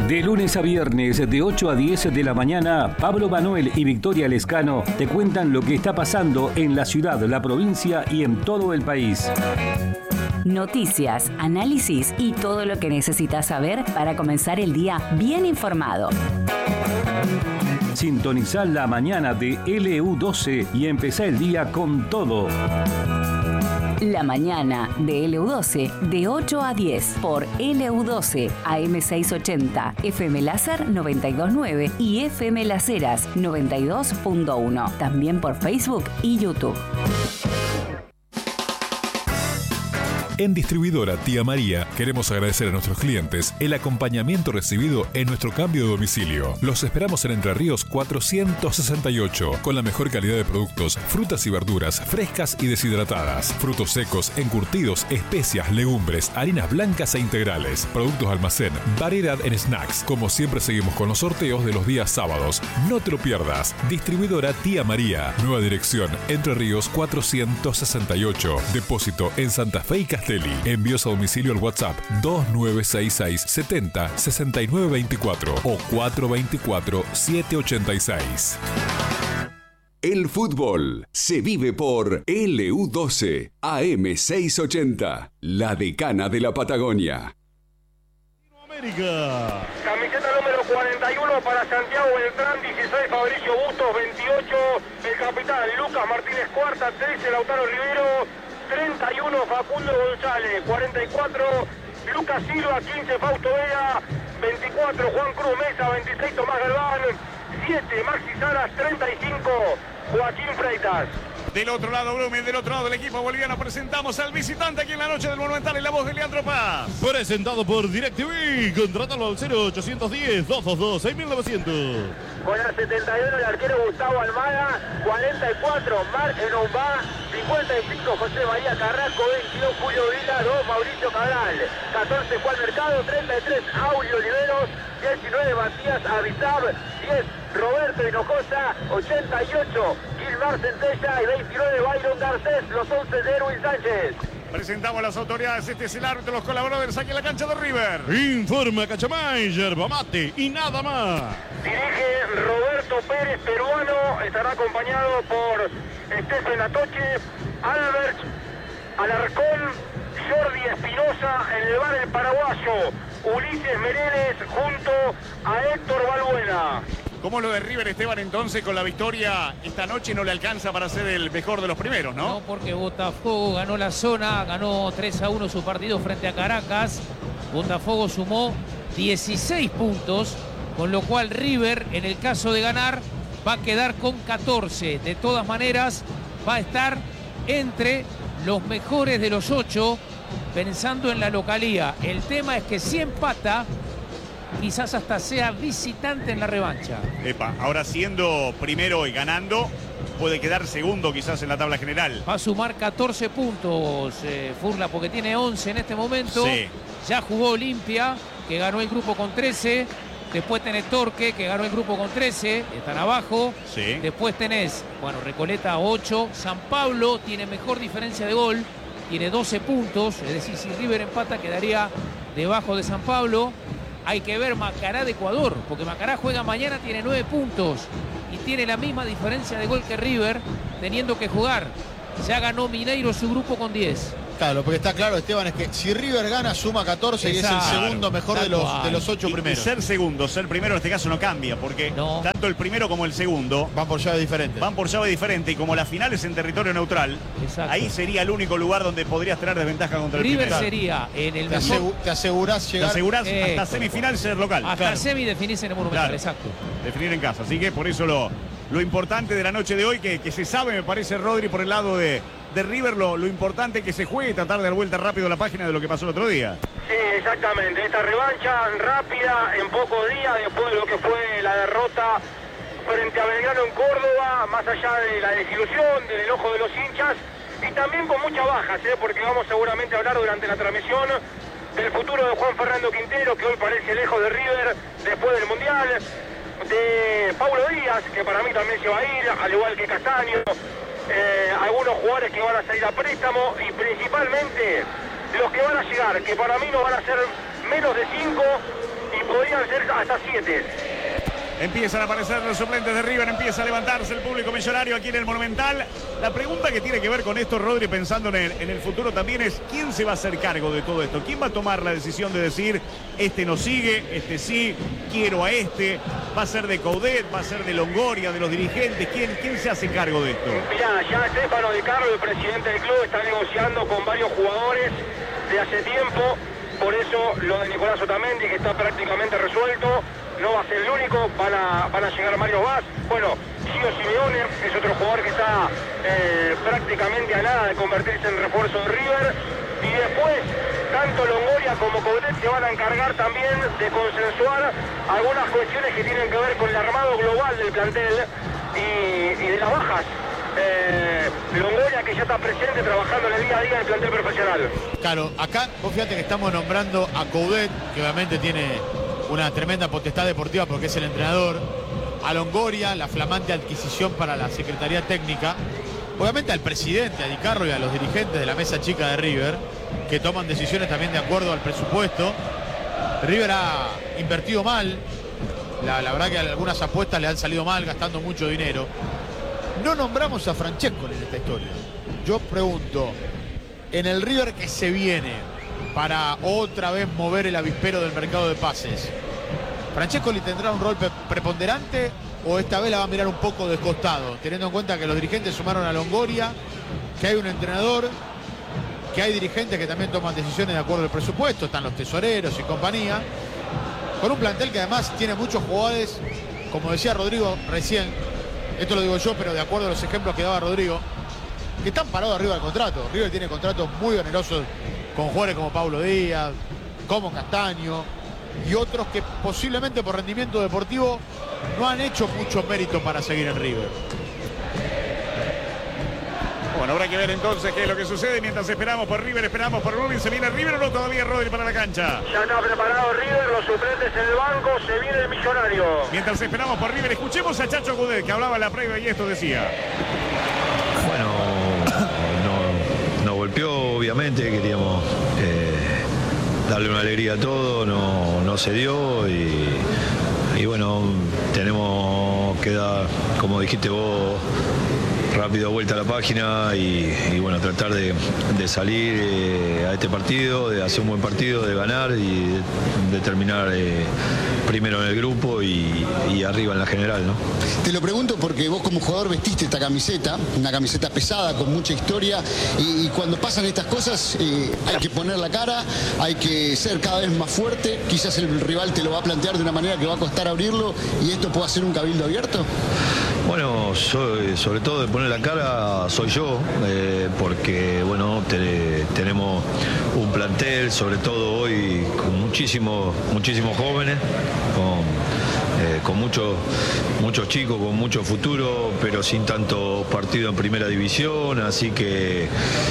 De lunes a viernes, de 8 a 10 de la mañana, Pablo Manuel y Victoria Lescano te cuentan lo que está pasando en la ciudad, la provincia y en todo el país. Noticias, análisis y todo lo que necesitas saber para comenzar el día bien informado. Sintonizá la mañana de LU12 y empezá el día con todo. La mañana de LU12, de 8 a 10 por LU12, AM680, FM Láser 92.9 y FM Las Heras 92.1. También por Facebook y YouTube. En Distribuidora Tía María queremos agradecer a nuestros clientes el acompañamiento recibido en nuestro cambio de domicilio. Los esperamos en Entre Ríos 468 con la mejor calidad de productos, frutas y verduras frescas y deshidratadas, frutos secos, encurtidos, especias, legumbres, harinas blancas e integrales, productos almacén, variedad en snacks. Como siempre seguimos con los sorteos de los días sábados. No te lo pierdas. Distribuidora Tía María. Nueva dirección Entre Ríos 468. Depósito en Santa Fe y Castelli. Envíos a domicilio al WhatsApp 2966 70 69 24 o 424 786. El fútbol se vive por LU12 AM680, la decana de la Patagonia. América. Camiseta número 41 para Santiago Beltrán, 16 Fabricio Bustos, 28 el capitán Lucas Martínez Cuarta, 13 Lautaro Rivero, 31 Facundo González, 44 Lucas Silva, 15 Fausto Vega, 24 Juan Cruz Mesa, 26 Tomás Galván, 7 Maxi Saras, 35 Joaquín Freitas. Del otro lado, Blumen, del otro lado del equipo boliviano, presentamos al visitante aquí en la noche del Monumental en la voz de Leandro Paz. Presentado por DirecTV, contrátalo al 0810-222-6900. Con la 71 el arquero Gustavo Almada, 44 Marc Enomba, 55 José María Carrasco, 22 Julio Vila, 2 Mauricio Cabral, 14 Juan Mercado, 33 Aurelio Oliveros, 19 Matías Avizab, 10 Roberto Hinojosa, 88 Gilmar Centella y 29 Byron Garcés, los 11 de Erwin Sánchez. Presentamos a las autoridades, este es el árbitro, los colaboradores aquí en la cancha de River. Informa Cachamay, yerba mate y nada más. Dirige Roberto Pérez, peruano, estará acompañado por Stephen Atoche, Albert Alarcón, Jordi Espinosa, en el bar el paraguayo, Ulises Mereles junto a Héctor Balbuena. ¿Cómo lo de River, Esteban, entonces con la victoria esta noche no le alcanza para ser el mejor de los primeros, ¿no? No, porque Botafogo ganó la zona, ganó 3-1 su partido frente a Caracas. Botafogo sumó 16 puntos, con lo cual River, en el caso de ganar, va a quedar con 14. De todas maneras, va a estar entre los mejores de los 8, pensando en la localía. El tema es que si empata, quizás hasta sea visitante en la revancha. Epa, ahora siendo primero y ganando, puede quedar segundo quizás en la tabla general. Va a sumar 14 puntos, Furla, porque tiene 11 en este momento. Sí. Ya jugó Olimpia, que ganó el grupo con 13. Después tenés Torque, que ganó el grupo con 13. Están abajo. Sí. Después tenés, Recoleta 8. San Pablo tiene mejor diferencia de gol. Tiene 12 puntos. Es decir, si River empata, quedaría debajo de San Pablo. Hay que ver Macará de Ecuador, porque Macará juega mañana, tiene 9 puntos y tiene la misma diferencia de gol que River, teniendo que jugar. Ya ganó Mineiro su grupo con 10. Claro, porque está claro, Esteban, es que si River gana, suma 14. Exacto. Y es el segundo mejor de los 8 primeros. Y ser segundo, ser primero en este caso no cambia, porque tanto el primero como el segundo van por llave diferente. Y como la final es en territorio neutral, exacto, ahí sería el único lugar donde podrías tener desventaja contra el River primero. Sería en el te asegurás llegar. Te asegurás hasta semifinal ser local. Hasta semi definís en el Monumental, claro, exacto. Definir en casa, así que por eso lo importante de la noche de hoy, que se sabe, me parece, Rodri, por el lado de River, lo importante que se juegue y tratar de dar vuelta rápido a la página de lo que pasó el otro día. Sí, exactamente. Esta revancha rápida en pocos días después de lo que fue la derrota frente a Belgrano en Córdoba, más allá de la desilusión, del enojo de los hinchas y también con muchas bajas, porque vamos seguramente a hablar durante la transmisión del futuro de Juan Fernando Quintero, que hoy parece lejos de River después del Mundial, de Paulo Díaz, que para mí también se va a ir, al igual que Castaño, algunos jugadores que van a salir a préstamo y principalmente los que van a llegar, que para mí no van a ser menos de 5 y podrían ser hasta 7. Empiezan a aparecer los suplentes de River, empieza a levantarse el público millonario aquí en el Monumental. La pregunta que tiene que ver con esto, Rodri, pensando en el futuro también es ¿quién se va a hacer cargo de todo esto? ¿Quién va a tomar la decisión de decir este no sigue, este sí, quiero a este? ¿Va a ser de Coudet, va a ser de Longoria, de los dirigentes? ¿Quién se hace cargo de esto? Mirá, ya Stefano De Carlo, el presidente del club, está negociando con varios jugadores de hace tiempo. Por eso lo de Nicolás Otamendi, que está prácticamente resuelto, no va a ser el único, van a llegar Mario Vaz. Bueno, Gio Simeone es otro jugador que está prácticamente a nada de convertirse en refuerzo de River. Y después, tanto Longoria como Coudet se van a encargar también de consensuar algunas cuestiones que tienen que ver con el armado global del plantel y de las bajas. Longoria, que ya está presente trabajando en el día a día del plantel profesional. Claro, acá vos fíjate que estamos nombrando a Coudet, que obviamente tiene una tremenda potestad deportiva porque es el entrenador, a Longoria, la flamante adquisición para la Secretaría Técnica, obviamente al presidente, a Di Carlo, y a los dirigentes de la mesa chica de River, que toman decisiones también de acuerdo al presupuesto. River ha invertido mal, la verdad que algunas apuestas le han salido mal, gastando mucho dinero. No nombramos a Francescoli en esta historia. Yo pregunto, en el River que se viene para otra vez mover el avispero del mercado de pases, ¿Francescoli tendrá un rol preponderante o esta vez la va a mirar un poco de costado, teniendo en cuenta que los dirigentes sumaron a Longoria, que hay un entrenador, que hay dirigentes que también toman decisiones de acuerdo al presupuesto, están los tesoreros y compañía, con un plantel que además tiene muchos jugadores, como decía Rodrigo recién, esto lo digo yo, pero de acuerdo a los ejemplos que daba Rodrigo, que están parados arriba del contrato. River tiene contratos muy generosos con jugadores como Pablo Díaz, como Castaño, y otros que posiblemente por rendimiento deportivo no han hecho mucho mérito para seguir en River. Bueno, habrá que ver entonces qué es lo que sucede mientras esperamos por River, esperamos por Rubin. ¿Se viene River o no todavía, Rodri, para la cancha? Ya está preparado River, los suplentes en el banco, se viene el Millonario. Mientras esperamos por River, escuchemos a Chacho Coudet, que hablaba en la previa y esto decía. Bueno, nos golpeó, obviamente, queríamos darle una alegría a todo, no se dio y bueno, tenemos que dar, como dijiste vos, rápido vuelta a la página y bueno, tratar de salir a este partido, de hacer un buen partido, de ganar y de terminar primero en el grupo y arriba en la general, ¿no? Te lo pregunto porque vos como jugador vestiste esta camiseta, una camiseta pesada con mucha historia y cuando pasan estas cosas hay que poner la cara, hay que ser cada vez más fuerte, quizás el rival te lo va a plantear de una manera que va a costar abrirlo y esto puede ser un cabildo abierto. Bueno, sobre todo de poner la cara soy yo, porque bueno, tenemos un plantel, sobre todo hoy, con muchísimos jóvenes, con muchos chicos, con mucho futuro, pero sin tanto partido en primera división, así que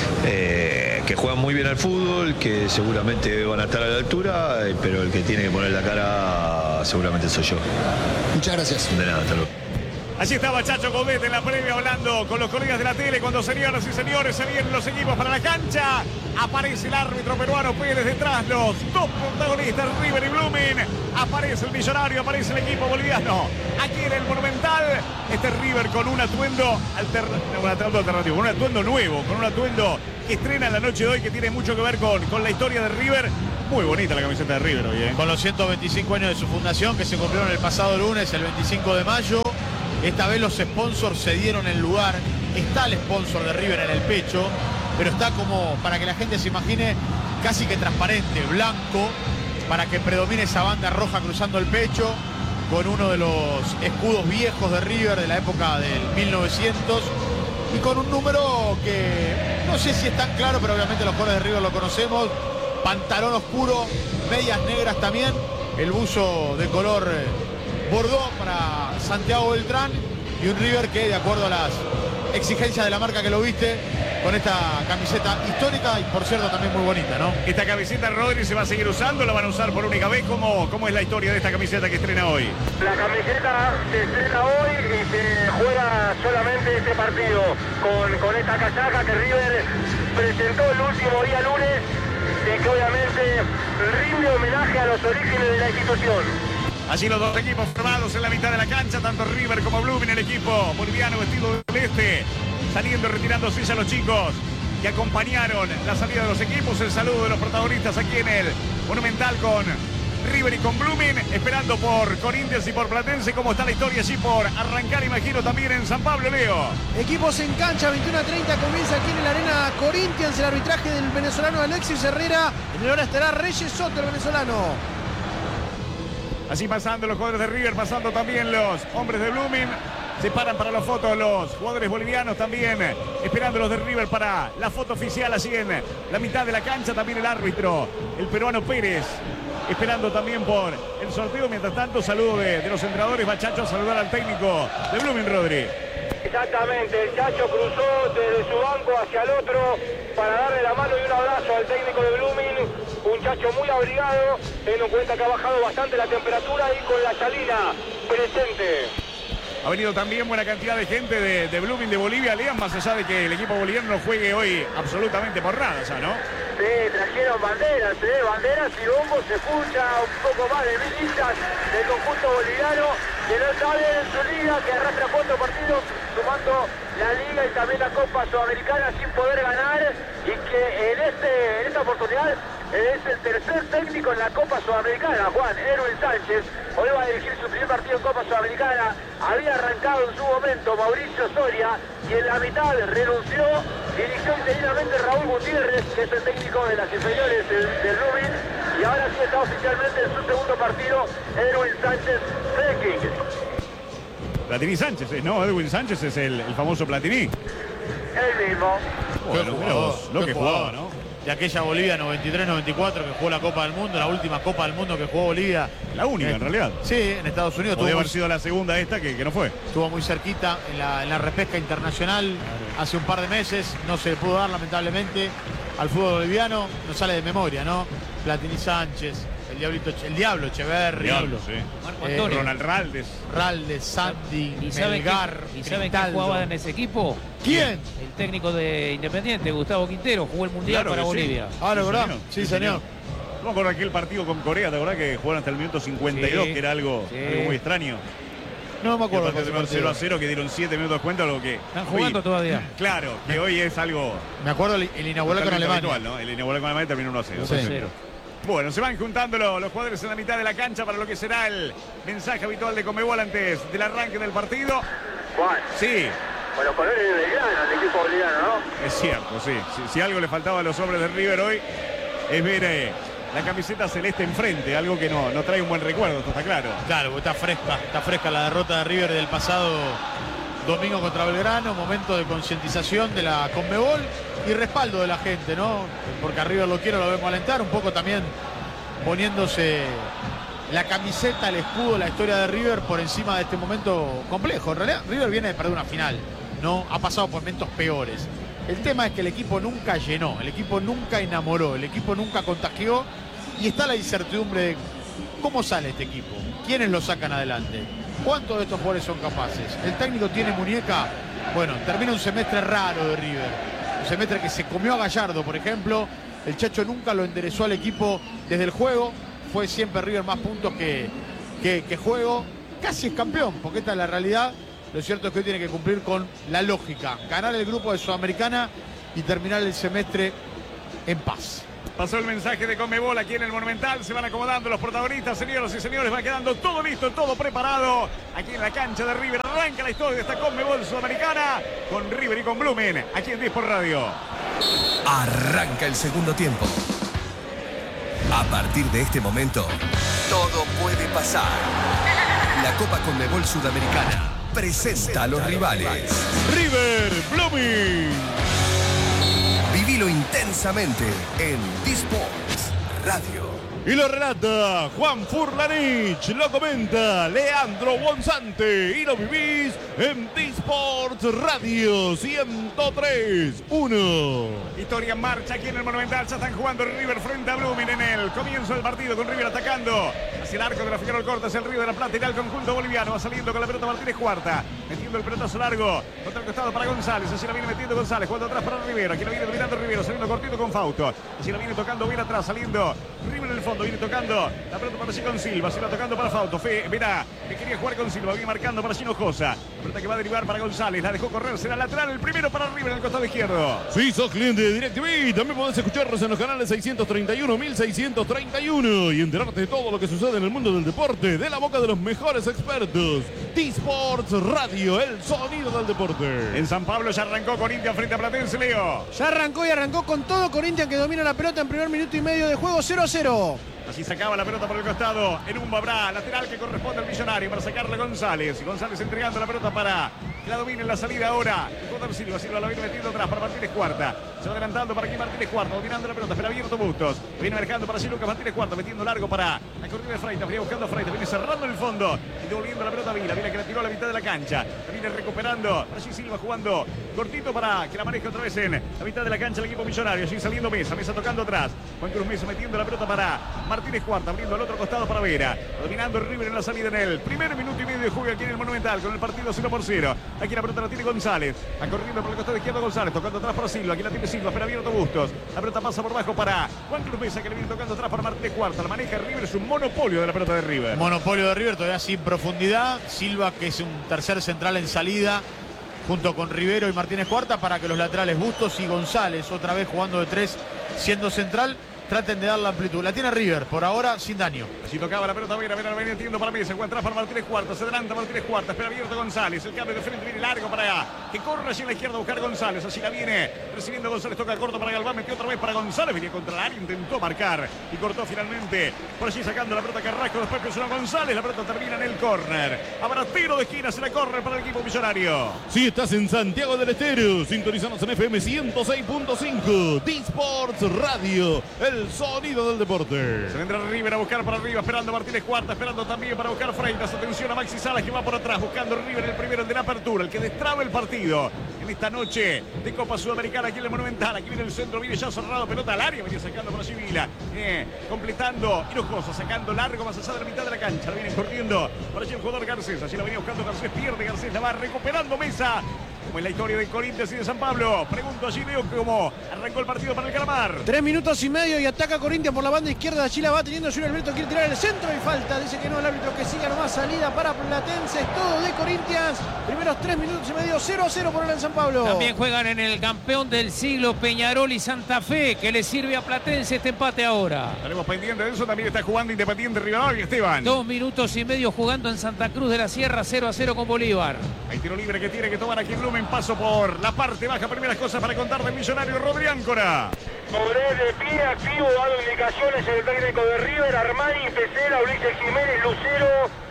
juegan muy bien al fútbol, que seguramente van a estar a la altura, pero el que tiene que poner la cara seguramente soy yo. Muchas gracias. De nada, hasta luego. Allí estaba Chacho Coudet en la previa hablando con los colegas de la tele cuando, señoras y señores, se vienen los equipos para la cancha. Aparece el árbitro peruano Pérez detrás, los dos protagonistas, River y Blooming. Aparece el Millonario, aparece el equipo boliviano. Aquí en el Monumental, este River con un atuendo alternativo, con un atuendo nuevo, con un atuendo que estrena la noche de hoy, que tiene mucho que ver con la historia de River. Muy bonita la camiseta de River hoy, ¿eh? Con los 125 años de su fundación, que se cumplieron el pasado lunes, el 25 de mayo. Esta vez los sponsors se dieron el lugar. Está el sponsor de River en el pecho, pero está como, para que la gente se imagine, casi que transparente, blanco, para que predomine esa banda roja cruzando el pecho, con uno de los escudos viejos de River de la época del 1900, y con un número que no sé si es tan claro, pero obviamente los jugadores de River lo conocemos. Pantalón oscuro, medias negras también, el buzo de color Bordeaux para Santiago Beltrán, y un River que, de acuerdo a las exigencias de la marca que lo viste, con esta camiseta histórica y, por cierto, también muy bonita, ¿no? Esta camiseta, Rodri, se va a seguir usando, la van a usar por única vez. ¿Cómo es la historia de esta camiseta que estrena hoy? La camiseta se estrena hoy y se juega solamente este partido con esta casaca que River presentó el último día lunes y que obviamente rinde homenaje a los orígenes de la institución. Allí los dos equipos formados en la mitad de la cancha, tanto River como Blooming, el equipo boliviano vestido de celeste, saliendo y retirándose ya los chicos que acompañaron la salida de los equipos. El saludo de los protagonistas aquí en el Monumental con River y con Blooming, esperando por Corinthians y por Platense. ¿Cómo está la historia allí por arrancar, imagino, también en San Pablo, Leo? Equipos en cancha, 21:30 comienza aquí en la arena Corinthians, el arbitraje del venezolano Alexis Herrera. En el hora estará Reyes Soto, el venezolano. Así pasando los jugadores de River, pasando también los hombres de Blooming. Se paran para las fotos los jugadores bolivianos también, esperando los de River para la foto oficial allí en la mitad de la cancha. También el árbitro, el peruano Pérez, esperando también por el sorteo. Mientras tanto, saludo de los entrenadores. Va Chacho a saludar al técnico de Blooming, Rodri. Exactamente, el Chacho cruzó desde su banco hacia el otro para darle la mano y un abrazo al técnico de Blooming. Un Chacho muy abrigado, teniendo en cuenta que ha bajado bastante la temperatura y con la salina presente. Ha venido también buena cantidad de gente de Blooming de Bolivia, Lean, más allá de que el equipo boliviano no juegue hoy absolutamente por nada ya, ¿no? Sí, trajeron banderas, banderas y bombos. Se escucha un poco más de 1000 hinchas del conjunto boliviano que no sabe en su liga, que arrastra 4 partidos, sumando la liga y también la Copa Sudamericana sin poder ganar, y que en esta oportunidad es el tercer técnico en la Copa Sudamericana, Juan Erwin Sánchez. Hoy va a dirigir su primer partido en Copa Sudamericana. Había arrancado en su momento Mauricio Soria y en la mitad renunció. Dirigió interinamente Raúl Gutiérrez, que es el técnico de las inferiores de Rubin. Y ahora sí está oficialmente en su segundo partido Erwin Sánchez Fecking. Platini Sánchez, ¿no? Edwin Sánchez es el famoso Platini. El mismo. Bueno, lo que jugaba, ¿no? De aquella Bolivia 93-94 que jugó la Copa del Mundo, la última Copa del Mundo que jugó Bolivia. La única, en realidad. Sí, en Estados Unidos. Podría haber sido la segunda esta que no fue. Estuvo muy cerquita en la repesca internacional hace un par de meses. No se le pudo dar, lamentablemente, al fútbol boliviano. No sale de memoria, ¿no? Platini Sánchez, el Diablo Echeverri. Diablo, sí. Marco Antonio. Ronald Raldes, Sandy, ¿Y saben quién jugaba en ese equipo? ¿Quién? El técnico de Independiente, Gustavo Quintero, jugó el Mundial para Bolivia. Sí. Ah, ¿no, verdad? Sí, señor. No me acuerdo aquel partido con Corea, ¿te acordás que jugaron hasta el minuto 52, que era algo muy extraño? No me acuerdo. De 0-0, que dieron 7 minutos de cuenta, lo que... Están jugando todavía. Claro, que hoy es algo... Me acuerdo el inaugural con Alemania. Habitual, ¿no? El inaugural con Alemania terminó 1-0. 2-0. Bueno, se van juntando los jugadores en la mitad de la cancha para lo que será el mensaje habitual de Conmebol antes del arranque del partido. Juan. Sí. Con los colores de Belgrano, el equipo boliviano, ¿no? Es cierto, sí. Si algo le faltaba a los hombres de River hoy es ver la camiseta celeste enfrente, algo que no trae un buen recuerdo, esto está claro. Claro, está fresca la derrota de River del pasado domingo contra Belgrano, momento de concientización de la Conmebol y respaldo de la gente, ¿no? Porque a River lo vemos alentar, un poco también poniéndose la camiseta, el escudo, la historia de River por encima de este momento complejo. En realidad River viene de perder una final, ¿no? Ha pasado por momentos peores. El tema es que el equipo nunca llenó, el equipo nunca enamoró, el equipo nunca contagió y está la incertidumbre de cómo sale este equipo, quiénes lo sacan adelante, cuántos de estos jugadores son capaces. El técnico tiene muñeca. Bueno, termina un semestre raro de River, un semestre que se comió a Gallardo, por ejemplo. El Chacho nunca lo enderezó al equipo desde el juego, fue siempre River más puntos que juego. Casi es campeón, porque esta es la realidad. Lo cierto es que hoy tiene que cumplir con la lógica, ganar el grupo de Sudamericana y terminar el semestre en paz. Pasó el mensaje de Conmebol aquí en el Monumental. Se van acomodando los protagonistas, señoras y señores. Va quedando todo listo, todo preparado. Aquí en la cancha de River arranca la historia de esta Conmebol Sudamericana con River y con Blooming. Aquí en Disport Radio. Arranca el segundo tiempo. A partir de este momento, todo puede pasar. La Copa Conmebol Sudamericana presenta a los rivales. River, Blooming. Vivilo intensamente en Disport Radio. Y lo relata Juan Furlanich, lo comenta Leandro Bonzante y lo vivís en Disport Radio 103.1. Historia en marcha aquí en el Monumental. Ya están jugando River frente a Blooming en el comienzo del partido con River atacando. hacia el arco de la Figueroa Cortas, el Río de la Plata, irá el conjunto boliviano. Va saliendo con la pelota Martínez Cuarta, metiendo el pelotazo largo contra el costado para González. Así la viene metiendo González, jugando atrás para Rivero. Aquí la viene dominando Rivero, saliendo cortito con Fausto. Así la viene tocando bien atrás, saliendo Rivero en el fondo. Viene tocando la pelota para allí con Silva. Se va tocando para Fausto. Verá que quería jugar con Silva. Viene marcando para Hinojosa. La pelota que va a derivar para González. La dejó correr, será lateral. El primero para Rivero en el costado izquierdo. Si sos cliente de DirecTV, también podés escucharnos en los canales 631, 1631 y enterarte de todo lo que sucede en el mundo del deporte de la boca de los mejores expertos. T-Sports Radio, el sonido del deporte. En San Pablo ya arrancó Corinthians frente a Platense, Leo. Ya arrancó y arrancó con todo. Corinthians que domina la pelota en primer minuto y medio de juego, 0-0. Así sacaba la pelota por el costado. En un Babrá, lateral que corresponde al Millonario para sacarle a González. Y González entregando la pelota para que la domine en la salida ahora. El jugador Silva. Silva la viene metiendo atrás para Martínez Cuarta. Se va adelantando para aquí Martínez Cuarta. Dominando la pelota, espera abierto Bustos. Viene marcando para allí Lucas Martínez Cuarta. Metiendo largo para la corrida de Freitas. Viene buscando a Freitas. Viene cerrando el fondo. Y devolviendo la pelota a Vila. Vila que la tiró a la mitad de la cancha. La viene recuperando. Para allí Silva jugando cortito para que la maneje otra vez en la mitad de la cancha el equipo Millonario. Allí saliendo Mesa. Mesa tocando atrás. Juan Cruz Mesa metiendo la pelota para Martínez Cuarta. Abriendo al otro costado para Vera. Dominando River en la salida en el primer minuto y medio de juego aquí en el Monumental con el partido 0-0. Aquí la pelota la tiene González. Va corriendo por el costado izquierdo González. Tocando atrás para Silva. Aquí la tiene Silva. Espera abierto Bustos. La pelota pasa por bajo para Juan Cruz Mesa que le viene tocando atrás para Martínez Cuarta. La maneja River. Es un monopolio de la pelota de River. Monopolio de River todavía sin profundidad. Silva que es un tercer central en salida junto con Rivero y Martínez Cuarta para que los laterales Bustos y González otra vez jugando de tres siendo central. Traten de dar la amplitud. La tiene River, por ahora sin daño. Así tocaba la pelota, Vera viene metiendo para Mesa. Encuentra para Martínez Cuarta. Se adelanta Martínez Cuarta. Espera abierto González. El cambio de frente viene largo para allá. Que corre allí en la izquierda a buscar González. Así la viene recibiendo González. Toca corto para Galván. Metió otra vez para González. Venía contra el área. Intentó marcar. Y cortó finalmente. Por allí sacando la pelota Carrasco. Después presionó González. La pelota termina en el córner. Habrá tiro de esquina. Se la corre para el equipo Millonario. Si estás en Santiago del Estero, sintonizanos en FM 106.5. T-Sports Radio, el sonido del deporte. Se vendrá River a buscar para arriba, esperando Martínez Cuarta, esperando también para buscar Freitas. Atención a Maxi Salas que va por atrás, buscando River el primero, el de la apertura, el que destraba el partido en esta noche de Copa Sudamericana aquí en el Monumental. Aquí viene el centro, viene ya cerrado, pelota al área, venía sacando por allí Vila, completando Hinojosa, sacando largo más allá de la mitad de la cancha. La viene corriendo por allí el jugador Garcés, allí la venía buscando Garcés, pierde Garcés, la va recuperando Mesa. Como en la historia de Corinthians y de San Pablo. Pregunto allí, Leo, cómo arrancó el partido para el Calamar. 3 minutos y medio y ataca Corinthians por la banda izquierda. Allí la va teniendo Junior Alberto. Quiere tirar el centro y falta. Dice que no, el árbitro que siga nomás. Salida para Platense. Todo de Corinthians. Primeros 3 minutos y medio. 0-0 por ahora en San Pablo. También juegan en el campeón del siglo Peñarol y Santa Fe, que le sirve a Platense este empate ahora. Estaremos pendientes de eso. También está jugando Independiente Rivadavia, Esteban. 2 minutos y medio jugando en Santa Cruz de la Sierra. 0-0 con Bolívar. Hay tiro libre que tiene que tomar aquí Blumen. Paso por la parte baja. Primeras cosas para contar del Millonario Rodri Áncora. Mobré de pie, activo, dando indicaciones el técnico de River, Armani, Pesela, Ulises Jiménez, Lucero,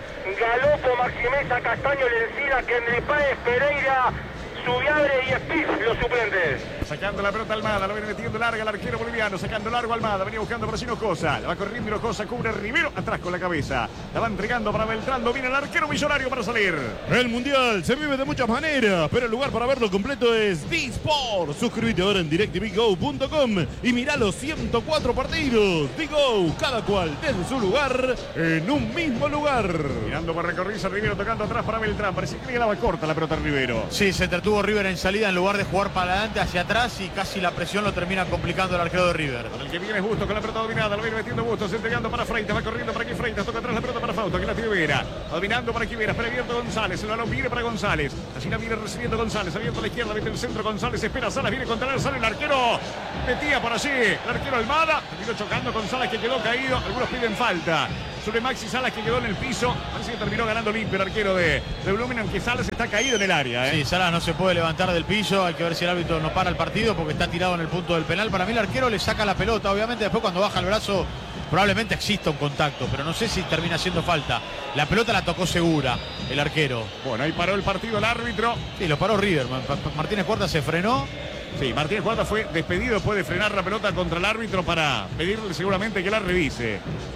Galopo, Maximeza, Castaño, Lencina, Kendry Páez, Pereira, Subiabre y Espif, los suplentes. Sacando la pelota Almada, lo viene metiendo larga el arquero boliviano, sacando largo Almada, venía buscando para Hinojosa, la va corriendo Hinojosa, cubre Rivero, atrás con la cabeza, la va entregando para Beltrán, domina el arquero Millonario para salir. El Mundial se vive de muchas maneras, pero el lugar para verlo completo es D-Sport. Suscríbete ahora en DirecTVGo.com y mirá los 104 partidos. D-Go, cada cual desde su lugar, en un mismo lugar. Mirando para recorrerse Rivero, tocando atrás para Beltrán, parecía que le quedaba corta la pelota Rivero. Sí, se entretuvo River en salida en lugar de jugar para adelante, hacia atrás y casi la presión lo termina complicando el arquero de River. El que viene es Bustos con la pelota dominada, lo viene metiendo Bustos, entregando para Freitas, va corriendo para aquí Freitas, toca atrás la pelota para Fausto, aquí la tiene Vera, dominando para aquí Vera, espera abierto González, el balón viene para González, así la viene recibiendo González, abierto a la izquierda, mete el centro González, espera Salas, viene contra él, sale el arquero, metía por allí, el arquero Almada, terminó chocando con Salas que quedó caído, algunos piden falta sobre Maxi Salas que quedó en el piso, parece que terminó ganando limpio el arquero de Blumen, aunque Salas está caído en el área. Sí, Salas no se puede levantar del piso, hay que ver si el árbitro no para el partido porque está tirado en el punto del penal. Para mí el arquero le saca la pelota, obviamente después cuando baja el brazo probablemente exista un contacto, pero no sé si termina haciendo falta. La pelota la tocó segura el arquero. Bueno, ahí paró el partido el árbitro. Sí, lo paró River, Martínez Cuarta se frenó. Sí, Martínez Cuarta fue despedido después de frenar la pelota contra el árbitro para pedirle seguramente que la revise.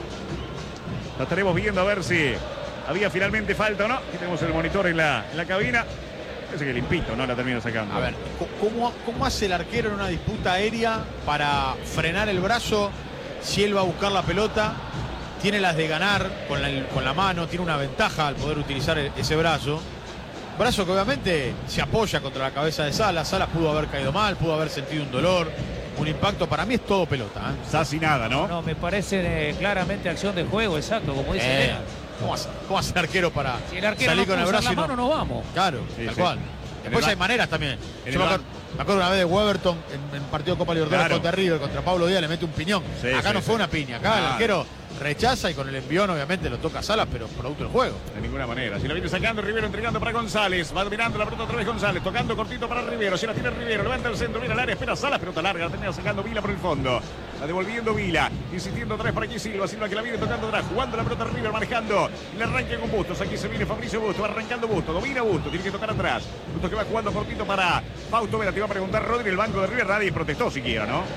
Lo estaremos viendo a ver si había finalmente falta o no. Aquí tenemos el monitor en la cabina. Parece que limpito, no la termina sacando. A ver, ¿cómo hace el arquero en una disputa aérea para frenar el brazo si él va a buscar la pelota tiene las de ganar con la mano, tiene una ventaja al poder utilizar ese brazo. Brazo que obviamente se apoya contra la cabeza de Salas. Salas pudo haber caído mal, pudo haber sentido un dolor, un impacto. Para mí es todo pelota. Sassi nada, ¿no? No, me parece claramente acción de juego, exacto, como dice Lea. ¿Cómo hace el arquero para si el arquero salir no con el brazo? La mano no vamos. Claro, tal cual. Después hay maneras también. Yo me acuerdo una vez de Weberton en partido de Copa Libertadores contra River, contra Pablo Díaz, le mete un piñón. Acá no fue una piña, acá el arquero rechaza y con el envión obviamente lo toca a Salas, pero producto del juego. De ninguna manera. Si la viene sacando Rivero, entregando para González. Va dominando la pelota otra vez González, tocando cortito para Rivero. Si la tiene Rivero, levanta el centro, viene al área, espera Salas, pelota larga, la termina sacando Vila por el fondo. La devolviendo Vila, insistiendo otra vez por aquí Silva que la viene tocando atrás, jugando la pelota River, manejando. Y le arranca con Bustos. Aquí se viene Fabricio Bustos, va arrancando Bustos, domina Bustos, tiene que tocar atrás. Bustos que va jugando cortito para Fausto Vera. Te iba a preguntar Rodri, el banco de River, nadie protestó siquiera, ¿no?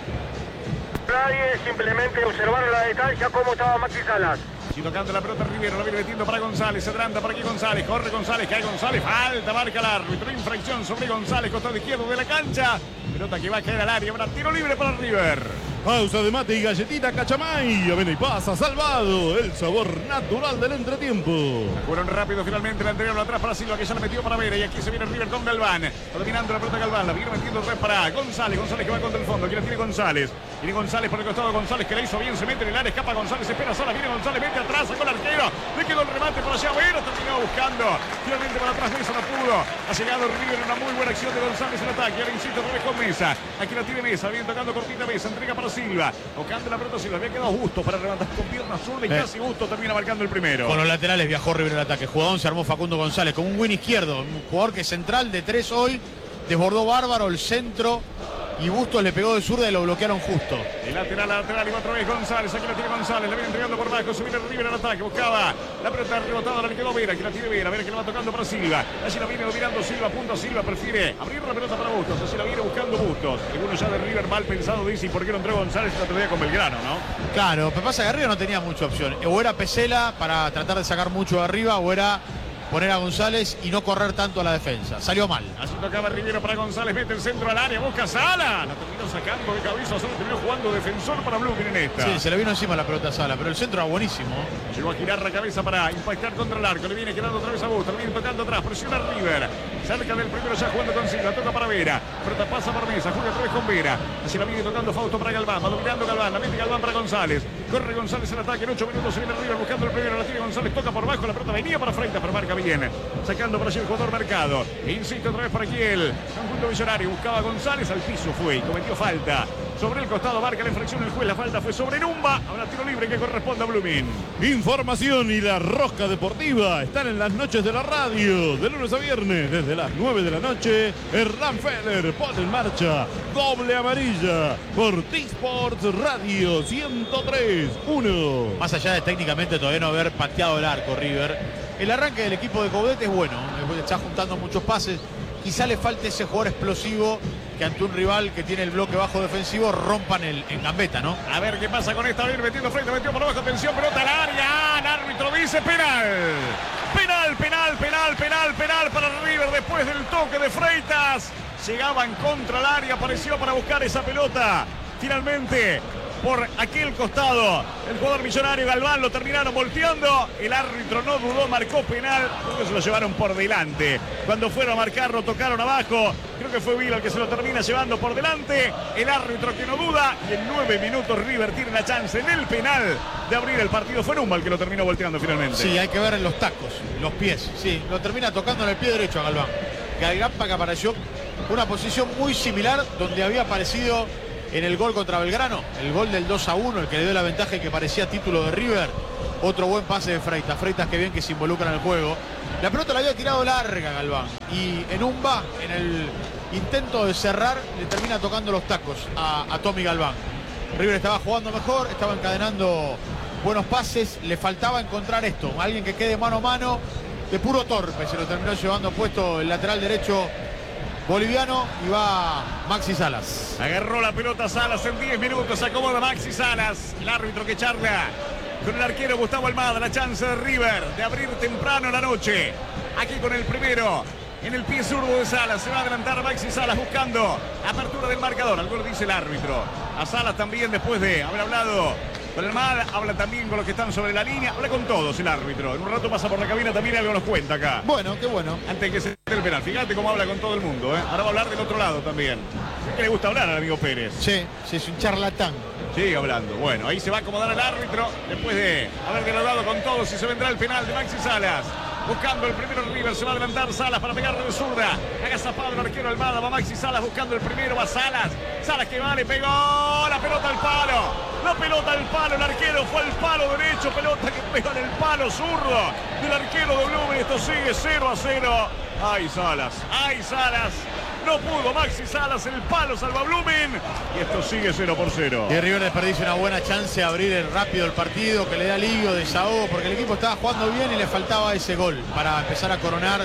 Nadie, simplemente observaron la distancia, cómo estaba Maxi Salas. Y tocando la pelota Rivero, la viene metiendo para González, se adelanta por aquí González, corre González, cae González, falta, marca el árbitro, infracción sobre González, costado izquierdo de la cancha, pelota que va a caer al área, ahora tiro libre para River. Pausa de mate y galletita Cachamay. Avena y pasa, salvado. El sabor natural del entretiempo. Fueron rápido finalmente, la entregaron atrás para Silva, que ya la metió para Vera. Y aquí se viene River con Galván. Dominando la pelota Galván, la viene metiendo otra vez para González. González que va contra el fondo, aquí la tiene González. Viene González por el costado, González que la hizo bien, se mete en el área, escapa González, espera sola, viene González, mete atrás, sacó el arquero. Le quedó el remate por allá, bueno, terminó buscando. Finalmente para atrás Mesa no pudo. Ha llegado River, una muy buena acción de González en ataque. Ahora insiste otra vez con Mesa. Aquí la tiene Mesa, viene tocando cortita Mesa, entrega para Silva. Tocando la pelota Silva, había quedado justo para levantar con pierna zurda y casi justo termina marcando el primero. Con los laterales viajó River en el ataque. Jugadón se armó Facundo González con un win izquierdo. Un jugador que es central de 3 hoy. Desbordó bárbaro el centro. Y Bustos le pegó de zurda y lo bloquearon justo. El lateral, y otra vez González. Aquí la tiene González, la viene entregando por abajo. Se viene River al ataque, buscaba la pelota rebotada, la quedó Vera. Aquí la tiene Vera, Vera que la va tocando para Silva. Allí la viene dominando Silva, punto a Silva. Prefiere abrir la pelota para Bustos. Así la viene buscando Bustos. Algunos ya de River mal pensado dicen por qué no entró González el otro día con Belgrano, ¿no? Claro, lo que pasa es que arriba no tenía mucha opción. O era Pesela para tratar de sacar mucho de arriba, o era poner a González y no correr tanto a la defensa. Salió mal. Así tocaba Rivero para González, mete el centro al área, busca Sala. La terminó sacando de cabeza, Sala terminó jugando defensor para Blooming en esta. Sí, se le vino encima la pelota a Sala, pero el centro era buenísimo. Llegó a girar la cabeza para impactar contra el arco. Le viene quedando otra vez a Bustos, le viene tocando atrás, presiona a River. Cerca del primero ya jugando con Silva, toca para Vera. Pelota pasa por Mesa, juega otra vez con Vera. Así la viene tocando Fausto para Galván, va dominando Galván, la mete Galván para González. Corre González en ataque, en 8 minutos se viene River buscando el primero, la tiene González, toca por bajo, la pelota venía para frente, pero marca bien. Sacando por allí el jugador Mercado. Insiste otra vez por aquí el conjunto millonario. Buscaba González, al piso fue y cometió falta. Sobre el costado marca la infracción el juez, la falta fue sobre Numba. Ahora tiro libre que corresponde a Blooming. Información y la rosca deportiva están en las noches de la radio. De lunes a viernes, desde las 9 de la noche, Hernán Feller pone en marcha doble amarilla por T-Sports Radio 103.1. Más allá de técnicamente todavía no haber pateado el arco River, el arranque del equipo de Coudet es bueno. Está juntando muchos pases. Quizá le falte ese jugador explosivo que ante un rival que tiene el bloque bajo defensivo rompan en gambeta, ¿no? A ver qué pasa con esta. Viene metiendo frente, metió por abajo. Atención, pelota al área. El árbitro dice penal. Penal para River después del toque de Freitas. Llegaban contra el área, apareció para buscar esa pelota. Finalmente, por aquel costado, el jugador millonario Galván lo terminaron volteando. El árbitro no dudó, marcó penal. Creo que se lo llevaron por delante. Cuando fueron a marcarlo, tocaron abajo. Creo que fue Vila el que se lo termina llevando por delante. El árbitro que no duda. Y en 9 minutos River tiene la chance en el penal de abrir el partido. Fue Numba el que lo terminó volteando finalmente. Sí, hay que ver en los tacos, los pies. Sí, lo termina tocando en el pie derecho a Galván. Galgampa que apareció una posición muy similar donde había aparecido en el gol contra Belgrano, el gol del 2-1, el que le dio la ventaja y que parecía título de River. Otro buen pase de Freitas. Freitas que bien que se involucra en el juego. La pelota la había tirado larga Galván. Y en Umba, en el intento de cerrar, le termina tocando los tacos a Tommy Galván. River estaba jugando mejor, estaba encadenando buenos pases. Le faltaba encontrar esto, alguien que quede mano a mano. De puro torpe se lo terminó llevando puesto el lateral derecho boliviano y va Maxi Salas. Agarró la pelota Salas en 10 minutos, acomoda Maxi Salas. El árbitro que charla con el arquero Gustavo Almada. La chance de River de abrir temprano la noche. Aquí con el primero en el pie zurdo de Salas. Se va a adelantar Maxi Salas buscando apertura del marcador. Algo lo dice el árbitro. A Salas también después de haber hablado con el MAD, habla también con los que están sobre la línea, habla con todos el árbitro. En un rato pasa por la cabina también, algo nos cuenta acá. Bueno, qué bueno. Antes de que se dé el penal, fíjate cómo habla con todo el mundo, ¿eh? Ahora va a hablar del otro lado también. Es que le gusta hablar al amigo Pérez. Sí, es un charlatán. Sigue hablando. Bueno, ahí se va a acomodar el árbitro después de haber dialogado con todos y se vendrá el penal de Maxi Salas. Buscando el primero River, se va a adelantar Salas para pegarle de zurda. Agazapado el arquero Almada, va Maxi Salas buscando el primero, va Salas. Salas que va, le pegó la pelota al palo. La pelota al palo, el arquero fue al palo derecho, pelota que pega en el palo zurdo del arquero de Blumen. Esto sigue 0-0. ¡Ay, Salas! ¡Ay, Salas! No pudo Maxi Salas, el palo salva Blumen. Y esto sigue 0-0. Y River desperdicia una buena chance de abrir rápido el partido, que le da alivio, desahogo, porque el equipo estaba jugando bien y le faltaba ese gol para empezar a coronar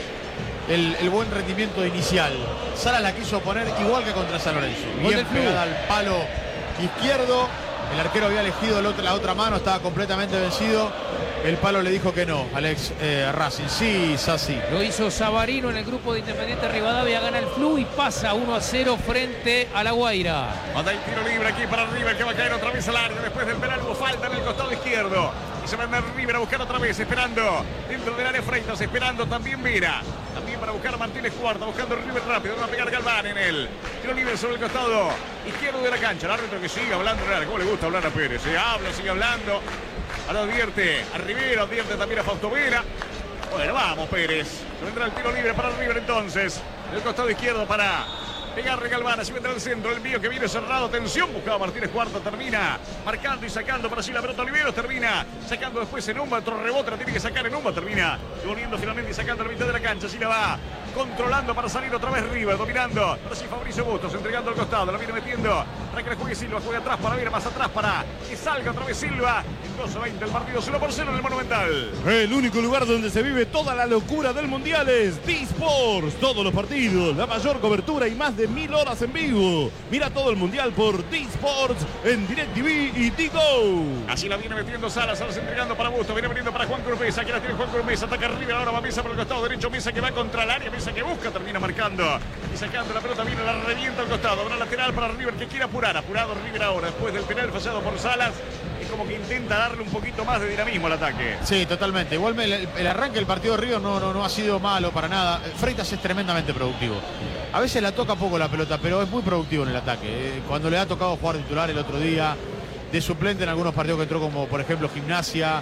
el buen rendimiento inicial. Salas la quiso poner igual que contra San Lorenzo. Bien pegada al palo izquierdo. El arquero había elegido la otra mano, estaba completamente vencido. El palo le dijo que no, Alex Racing. Sí, Sassi. Lo hizo Savarino en el grupo de Independiente Rivadavia, gana el Flu y pasa 1-0 frente a La Guaira. Manda el tiro libre aquí para River, que va a caer otra vez al área. Después del penal hubo falta en el costado izquierdo. Y se manda River a buscar otra vez, esperando dentro del área Freitas, esperando también Vera. También para buscar a Martínez Cuarta, buscando River rápido. Va a pegar Galván en el tiro libre sobre el costado izquierdo de la cancha. El árbitro que sigue hablando, ¿cómo le gusta hablar a Pérez? Se habla, sigue hablando. Ahora advierte a Rivera, advierte también a Fausto Vera. Bueno, vamos Pérez. Se vendrá el tiro libre para River entonces. El costado izquierdo para pegarle Galván. Así vendrá el centro. El mío que viene cerrado. Tensión. Buscaba Martínez Cuarta. Termina marcando y sacando para allí la pelota Oliveros. Termina sacando después en Umba. Otro rebote. La tiene que sacar en Umba. Termina devolviendo finalmente y sacando a la mitad de la cancha. Así la va controlando para salir otra vez River. Dominando. Ahora sí Fabricio Bustos. Entregando al costado. La viene metiendo para que le juegue Silva. Juega atrás para ver más atrás para que salga otra vez Silva. En 12-20 el partido 0-0 en el Monumental. El único lugar donde se vive toda la locura del Mundial es D-Sports. Todos los partidos, la mayor cobertura y más de 1000 horas en vivo. Mira todo el Mundial por D-Sports en DirecTV y Digo. Así la viene metiendo Salas. Salas entregando para Bustos. Viene metiendo para Juan Cruz Mesa. Aquí la tiene Juan Cruz Mesa. Ataca River. Ahora va Mesa por el costado derecho. Mesa que va contra el área. Mesa que busca. Termina marcando y sacando la pelota. Viene, la revienta al costado. Habrá lateral para River que quiere apurar. Apurado River ahora. Después del penal fallado por Salas. Es como que intenta darle un poquito más de dinamismo al ataque. Sí, totalmente. Igual el arranque del partido de River no ha sido malo para nada. Freitas es tremendamente productivo. A veces la toca poco la pelota, pero es muy productivo en el ataque. Cuando le ha tocado jugar titular el otro día, de suplente en algunos partidos que entró, como por ejemplo Gimnasia,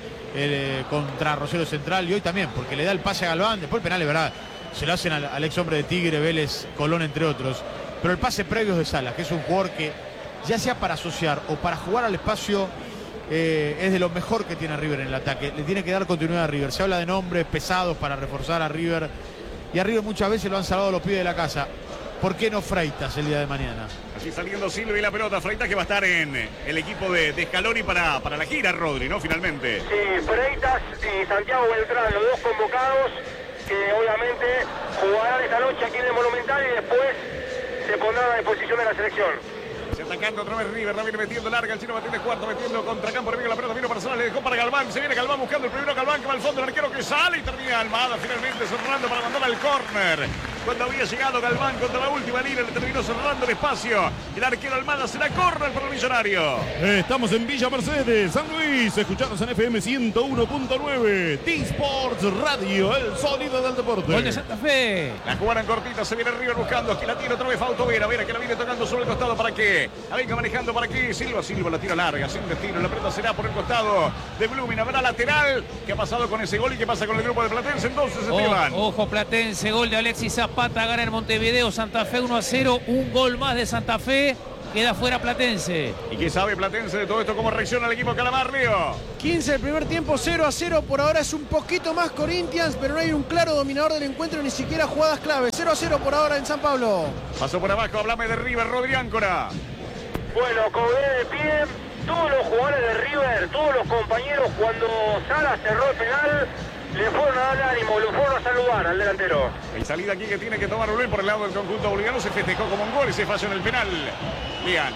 contra Rosario Central, y hoy también, porque le da el pase a Galván. Después el penal es verdad, se lo hacen al ex hombre de Tigre, Vélez, Colón, entre otros. Pero el pase previo de Salas, que es un jugador que, ya sea para asociar o para jugar al espacio, es de lo mejor que tiene River en el ataque. Le tiene que dar continuidad a River. Se habla de nombres pesados para reforzar a River, y a River muchas veces lo han salvado los pibes de la casa. ¿Por qué no Freitas el día de mañana? Así saliendo Silva y la pelota. Freitas que va a estar en el equipo de Scaloni para la gira, Rodri, ¿no? Finalmente. Sí, Freitas y Santiago Beltrán, los dos convocados, que obviamente jugarán esta noche aquí en el Monumental y después se pondrán a disposición de la selección. Se atacando otra vez River, la viene metiendo larga, el chino Martínez Cuarto metiendo contra campo, la pelota vino para Salas, le dejó para Galván, se viene Galván buscando el primero, Galván que va al fondo, el arquero que sale y termina Almada finalmente cerrando para mandar al córner. Cuando había llegado Galván contra la última línea, le terminó cerrando el espacio. El arquero Almada se la córner para el Millonario. Estamos en Villa Mercedes, San Luis, escuchanos en FM 101.9, D-Sports Radio, el sonido del deporte. Gol de Santa Fe. La jugaron cortita, se viene River buscando, aquí la tira otra vez Fausto Vera, Vera que la viene tocando sobre el costado para que la venga manejando para aquí, Silva la tira larga, sin destino, la pelota será por el costado de Blumen, habrá lateral. ¿Qué ha pasado con ese gol y qué pasa con el grupo de Platense? Entonces, Esteban. Ojo, Platense, gol de Alexis Zapata, gana en Montevideo, Santa Fe 1-0, un gol más de Santa Fe, queda fuera Platense. ¿Y qué sabe Platense de todo esto? ¿Cómo reacciona el equipo Calamar, Leo? 15 el primer tiempo, 0-0, por ahora es un poquito más Corinthians, pero no hay un claro dominador del encuentro, ni siquiera jugadas clave. 0-0 por ahora en San Pablo. Pasó por abajo, hablame de River, Rodri Áncora. Bueno, Coudet de pie, todos los jugadores de River, todos los compañeros, cuando Salas cerró el penal, le fueron a dar ánimo, lo fueron a saludar al delantero. Hay salida aquí que tiene que tomar Uruguay por el lado del conjunto boliviano, se festejó como un gol y se falló en el penal. Lian.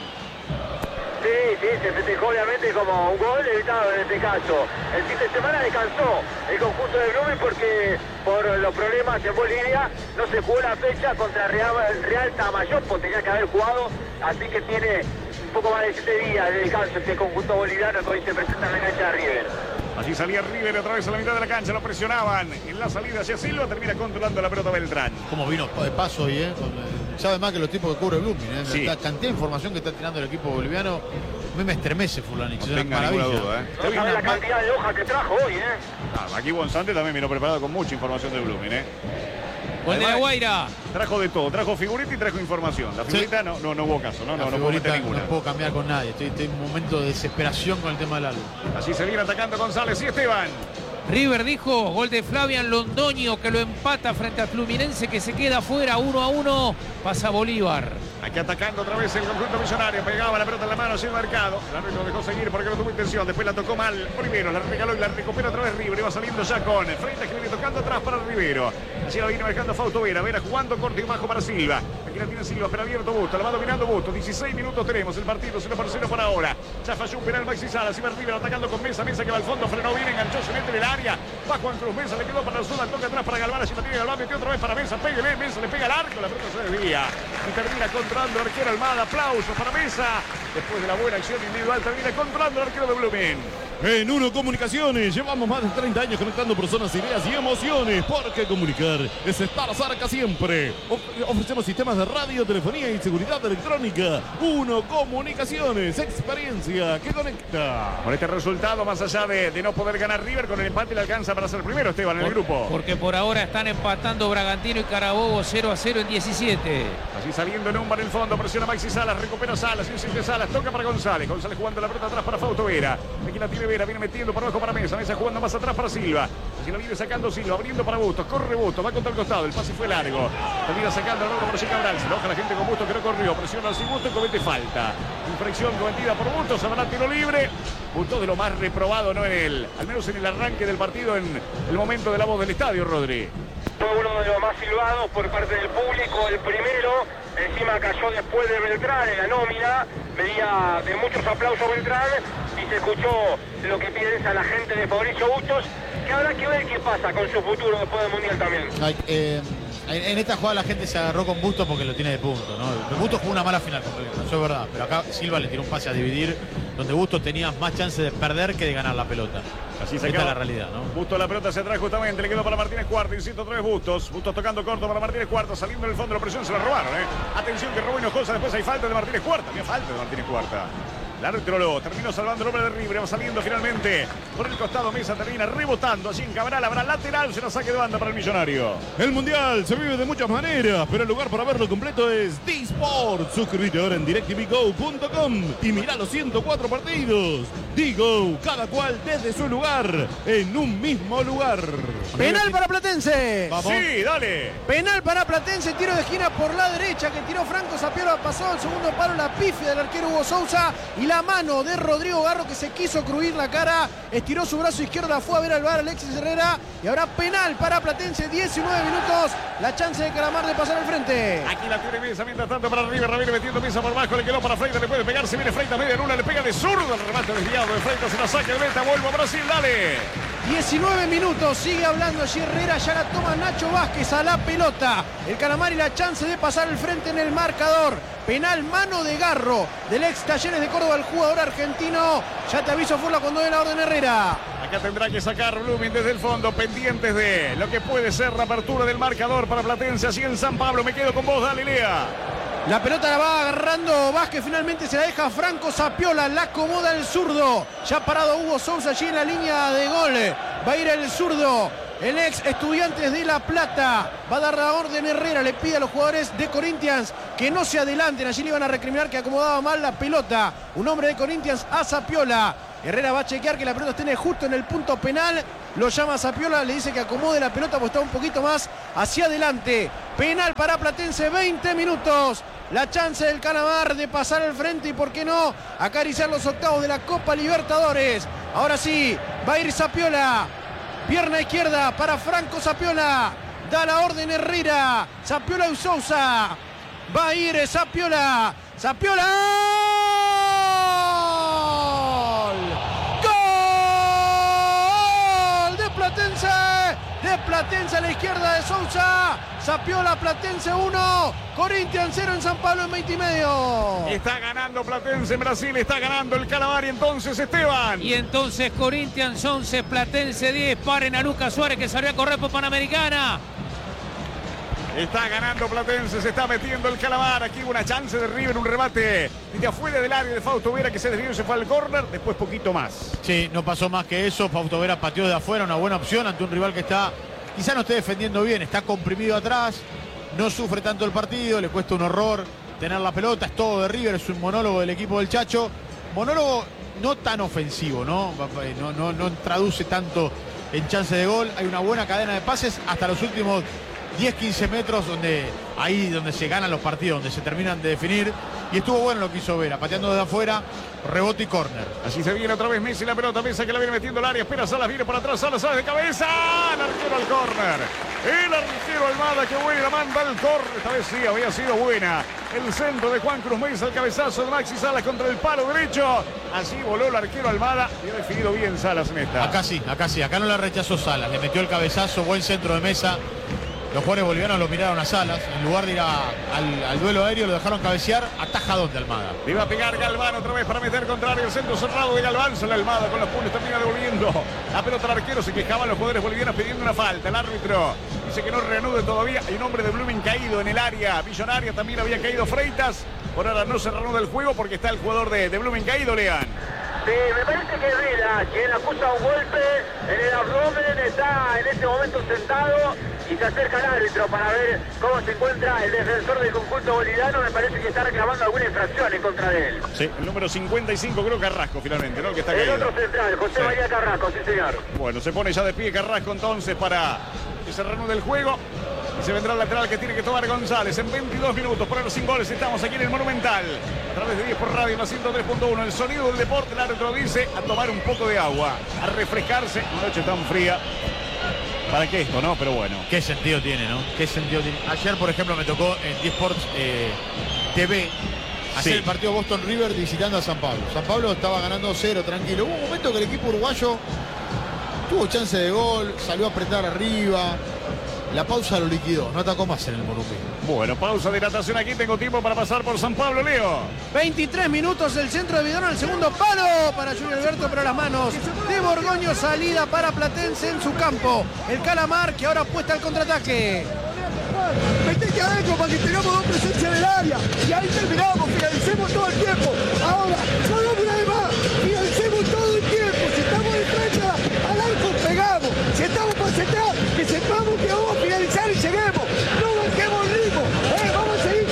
Sí, se festejó obviamente como un gol evitado en este caso. El fin de semana descansó el conjunto de Blumen porque por los problemas en Bolivia no se jugó la fecha contra Real Tamayopo, tenía que haber jugado, así que tiene un poco más de 7 días de descanso este conjunto boliviano que hoy se presenta en la cancha de River. Allí salía River otra vez a la mitad de la cancha, lo presionaban en la salida hacia Silva, termina controlando la pelota Beltrán. Como vino de paso hoy, sabe más que los tipos que cubre Blooming, Sí. La cantidad de información que está tirando el equipo boliviano, a mí me estremece Fulani. No tenga ninguna duda, No sabe la cantidad de hojas que trajo hoy, Aquí Bonzante también vino preparado con mucha información de Blooming, Gol de La Guaira. Trajo de todo, trajo figurita y trajo información. La figurita no hubo caso, no puedo meter ninguna. No puedo cambiar con nadie, estoy en un momento de desesperación con el tema del álbum. Así se viene atacando González y Esteban. River dijo, gol de Flavian Londoño que lo empata frente a Fluminense que se queda fuera 1-1. Pasa Bolívar. Aquí atacando otra vez el conjunto millonario. Pegaba la pelota en la mano sin marcado. El árbitro dejó seguir porque no tuvo intención. Después la tocó mal. Primero la regaló y la recupera otra vez River. Y va saliendo ya con Freitas que viene tocando atrás para Rivero. Así la viene marcando Fausto Vera. Vera jugando corto y bajo para Silva. Aquí la tiene Silva, pero abierto Busto. La va dominando Busto. 16 minutos tenemos el partido. 0-0 por ahora. Ya falló un penal Maxi Salas. Y va River atacando con Mesa. Mesa que va al fondo. Frenó bien. Enganchó. Se mete en el área. Va Juan Cruz. Mesa le quedó para la zona. Toca atrás para Galván. Así la tiene Galván. Metió otra vez para Mesa. Pégale. Mesa le pega al arco. La pelota se desvía. Y termina controlando el arquero Almada. Aplausos para Mesa. Después de la buena acción individual termina controlando el arquero de Blooming. En Uno Comunicaciones llevamos más de 30 años conectando personas, ideas y emociones, porque comunicar es estar cerca siempre. Ofrecemos sistemas de radio, telefonía y seguridad electrónica. Uno Comunicaciones, experiencia que conecta. Con este resultado, más allá de no poder ganar River, con el empate le alcanza para ser primero, Esteban, en el grupo. Porque por ahora están empatando Bragantino y Carabobo 0-0 en 17. Así saliendo en el fondo, presiona Maxi Salas, recupera Salas, insiste Salas, toca para González. González jugando la pelota atrás para Fausto Vera. Aquí la tiene Vera, viene metiendo por abajo para Mesa. Mesa jugando más atrás para Silva. Así la viene sacando Silva, abriendo para Bustos. Corre Bustos, va contra el costado. El pase fue largo. Termina sacando al largo por José Cabral. Se enoja la gente con Bustos que no corrió. Presiona sin Bustos y comete falta. Infracción cometida por Bustos. Habrá tiro libre. Bustos de lo más reprobado, ¿no? Al menos en el arranque del partido, en el momento de la voz del estadio, Rodri. Fue uno de los más silbados por parte del público, el primero, encima cayó después de Beltrán en la nómina, venía de muchos aplausos Beltrán y se escuchó lo que piensa la gente de Fabricio Bustos, que habrá que ver qué pasa con su futuro después del Mundial también. En esta jugada la gente se agarró con Bustos porque lo tiene de punto, ¿no? Bustos jugó una mala final con Belgrano, eso es verdad, pero acá Silva le tiró un pase a dividir, donde Bustos tenía más chance de perder que de ganar la pelota. Así se Esta queda es la realidad, ¿no? Bustos la pelota hacia atrás justamente, le quedó para Martínez Cuarto, insisto otra vez Bustos tocando corto para Martínez Cuarto, saliendo del fondo de la presión, se la robaron, Atención que robó Hinojosa, después hay falta de Martínez Cuarta, había falta de Martínez Cuarta. El árbitro lo terminó salvando el hombre de River, va saliendo finalmente por el costado, Mesa termina rebotando allí en Cabral, habrá lateral, será saque de banda para el Millonario. El Mundial se vive de muchas maneras, pero el lugar para verlo completo es D-Sport. Suscríbete ahora en DirecTVGo.com y mirá los 104 partidos. D-Go, cada cual desde su lugar, en un mismo lugar. Penal para Platense. Vamos. Sí, dale. Penal para Platense, tiro de esquina por la derecha que tiró Franco Sapiola, pasado el segundo palo, la pifia del arquero Hugo Sousa y la mano de Rodrigo Garro que se quiso crujir la cara, estiró su brazo izquierdo, la fue a ver al VAR Alexis Herrera y habrá penal para Platense, 19 minutos, la chance de Calamar de pasar al frente. Aquí la tiene Mesa, mientras tanto para River, Ramírez metiendo Mesa por bajo, le quedó para Freitas, le puede pegar, se viene Freitas, media luna, le pega de zurdo, el remate desviado de Freitas, se la saca el meta, vuelve a Brasil, dale. 19 minutos, sigue hablando allí Herrera, ya la toma Nacho Vázquez a la pelota. El Calamar y la chance de pasar al frente en el marcador. Penal, mano de Garro del ex Talleres de Córdoba, el jugador argentino. Ya te aviso, Furla, cuando dé la orden Herrera. Acá tendrá que sacar Blooming desde el fondo, pendientes de lo que puede ser la apertura del marcador para Platense, así en San Pablo. Me quedo con vos, dale, Lea. La pelota la va agarrando Vázquez, finalmente se la deja Franco Sapiola, la acomoda el zurdo. Ya parado Hugo Sousa allí en la línea de gol. Va a ir el zurdo, el ex Estudiantes de La Plata. Va a dar la orden Herrera, le pide a los jugadores de Corinthians que no se adelanten. Allí le iban a recriminar que acomodaba mal la pelota. Un hombre de Corinthians a Sapiola. Herrera va a chequear que la pelota esté justo en el punto penal. Lo llama a Sapiola, le dice que acomode la pelota porque está un poquito más hacia adelante. Penal para Platense, 20 minutos. La chance del Calamar de pasar al frente y, por qué no, acariciar los octavos de la Copa Libertadores. Ahora sí, va a ir Sapiola. Pierna izquierda para Franco Sapiola. Da la orden Herrera. Sapiola y Sousa. Va a ir Sapiola. Sapiola. ¡Gol! ¡Gol de Platense! de Platense a la izquierda de Sousa. Sapiola, Platense 1, Corinthians 0 en San Pablo en 20 y medio. Está ganando Platense en Brasil, está ganando el Calamari entonces, Esteban. Y entonces Corinthians 11, Platense 10. Paren a Lucas Suárez que salió a correr por Panamericana. Está ganando Platense, se está metiendo el Calamar. Aquí una chance de River, un remate desde afuera del área de Fausto Vera que se desvió y se fue al córner. Después poquito más. Sí, no pasó más que eso. Fausto Vera pateó de afuera, una buena opción ante un rival que está, quizá no esté defendiendo bien, está comprimido atrás, no sufre tanto el partido, le cuesta un horror tener la pelota. Es todo de River, es un monólogo del equipo del Chacho. Monólogo no tan ofensivo, ¿no? No traduce tanto en chance de gol. Hay una buena cadena de pases hasta los últimos 10-15 metros, ahí donde se ganan los partidos, donde se terminan de definir. Y estuvo bueno lo que hizo Vera, pateando desde afuera, rebote y córner. Así se viene otra vez Messi, la pelota, Mesa que la viene metiendo al área, espera Salas, viene para atrás, Salas de cabeza, el arquero al córner. El arquero Almada que buena, la manda al córner, esta vez sí, había sido buena. El centro de Juan Cruz Mesa, el cabezazo de Maxi Salas contra el palo derecho. Así voló el arquero Almada y ha definido bien Salas en esta. Acá sí, acá no la rechazó Salas, le metió el cabezazo, buen centro de Mesa. Los jugadores bolivianos lo miraron a Salas, en lugar de ir al duelo aéreo lo dejaron cabecear, ataja donde Almada. Le iba a pegar Galván otra vez para meter contrario el centro cerrado de Galván, sale Almada con los puños, termina devolviendo la pelota al arquero, se quejaban los jugadores bolivianos pidiendo una falta, el árbitro dice que no reanude todavía, hay un hombre de Blooming caído en el área millonaria, también había caído Freitas, por ahora no se reanuda el juego porque está el jugador de Blooming caído, Lean. Sí, me parece que Vela, quien acusa un golpe en el abdomen, está en este momento sentado y se acerca al árbitro para ver cómo se encuentra el defensor del conjunto boliviano. Me parece que está reclamando alguna infracción en contra de él. Sí, el número 55 creo Carrasco finalmente, ¿no? El que está caído. El otro central, José María Carrasco, sí señor. Bueno, se pone ya de pie Carrasco entonces para que se reanude el juego. Y se vendrá el lateral que tiene que tomar González en 22 minutos. Por los 5 goles estamos aquí en el Monumental. A través de 10 por radio en la 103.1. El sonido del deporte, el árbitro dice a tomar un poco de agua, a refrescarse. Una noche tan fría. ¿Para qué esto, no? Pero bueno. ¿Qué sentido tiene, no? ¿Qué sentido tiene? Ayer, por ejemplo, me tocó en 10 Sports TV hacer el partido Boston River visitando a San Pablo. San Pablo estaba ganando 0, tranquilo. Hubo un momento que el equipo uruguayo tuvo chance de gol, salió a apretar arriba. La pausa lo liquidó, no atacó más en el Monumental. Bueno, pausa de natación aquí, tengo tiempo para pasar por San Pablo, Leo. 23 minutos del centro de Vidona, el segundo palo para Junior Alberto, pero las manos de Borgoño, salida para Platense en su campo. El Calamar que ahora apuesta al contraataque. Metete adentro para que tengamos dos presencias en el área. Y ahí terminamos, finalicemos todo el tiempo. Ahora, solo una vez más, finalicemos todo el tiempo. Si estamos de frente al arco, pegamos. Si estamos para atrás, que sepamos que vamos a finalizar y lleguemos. No banquemos el ritmo. Vamos a seguir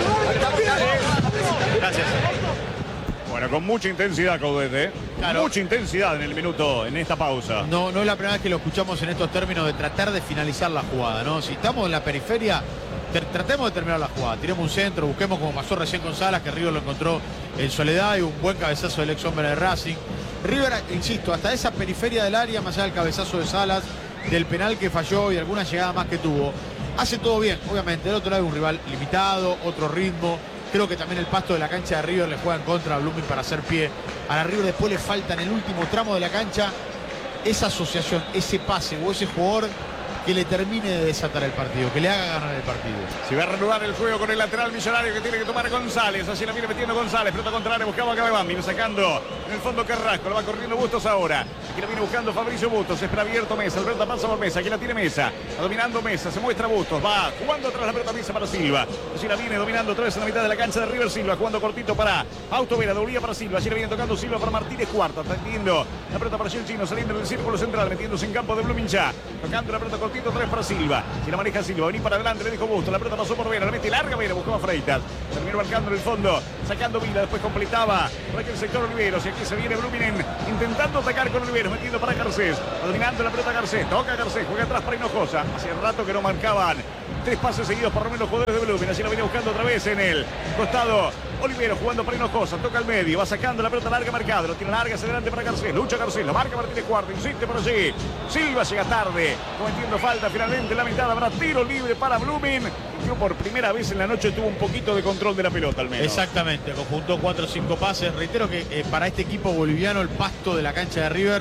llegando. Gracias. Bueno, con mucha intensidad, Caudete. Claro. Mucha intensidad en el minuto, en esta pausa. No es la primera vez que lo escuchamos en estos términos de tratar de finalizar la jugada, ¿no? Si estamos en la periferia, tratemos de terminar la jugada. Tiremos un centro, busquemos como pasó recién con Salas, que River lo encontró en soledad y un buen cabezazo del ex hombre de Racing. River, insisto, hasta esa periferia del área, más allá del cabezazo de Salas, del penal que falló y alguna llegada más que tuvo, hace todo bien. Obviamente, del otro lado hay un rival limitado, otro ritmo. Creo que también el pasto de la cancha de River le juega en contra a Blooming para hacer pie. A la River después le falta en el último tramo de la cancha esa asociación, ese pase o ese jugador que le termine de desatar el partido, que le haga ganar el partido. Se va a reanudar el juego con el lateral millonario que tiene que tomar González. Así la viene metiendo González. Pelota contraria, buscaba a Cabeván. Viene sacando en el fondo Carrasco. Lo va corriendo Bustos ahora. Aquí la viene buscando Fabricio Bustos. Espera abierto Mesa. El pelota pasa por Mesa. Aquí la tiene Mesa. Va dominando Mesa. Se muestra Bustos. Va jugando atrás la pelota Mesa para Silva. Así la viene dominando otra vez en la mitad de la cancha de River Silva. Jugando cortito para Fausto Vera. Doblía para Silva. Así la viene tocando Silva para Martínez Cuarta. Tendiendo la pelota para Chino. Saliendo del círculo central. Metiéndose en campo de Blooming ya. Tocando la pelota cortito otra vez para Silva. Si la maneja Silva, venir para adelante, le dijo Busto, la pelota pasó por Vera, la mete larga Vera, buscaba Freitas, terminó marcando en el fondo, sacando Vila, después completaba por aquí el sector Oliveros, y aquí se viene Blooming intentando atacar con Oliveros, metiendo para Garcés, dominando la pelota Garcés, toca Garcés, juega atrás para Hinojosa, hace rato que no marcaban 3 pases seguidos por lo menos los jugadores de Blooming, así la viene buscando otra vez en el costado Oliveros, jugando para Hinojosa, toca al medio, va sacando la pelota larga marcado, lo tiene larga hacia adelante para Garcés, lucha Garcés, lo marca Martínez Cuarto, insiste por allí, Silva llega tarde, cometiendo falta finalmente en la mitad, habrá tiro libre para Blooming, que por primera vez en la noche tuvo un poquito de control de la pelota al menos. Exactamente, conjuntó 4 o 5 pases, reitero que para este equipo boliviano el pasto de la cancha de River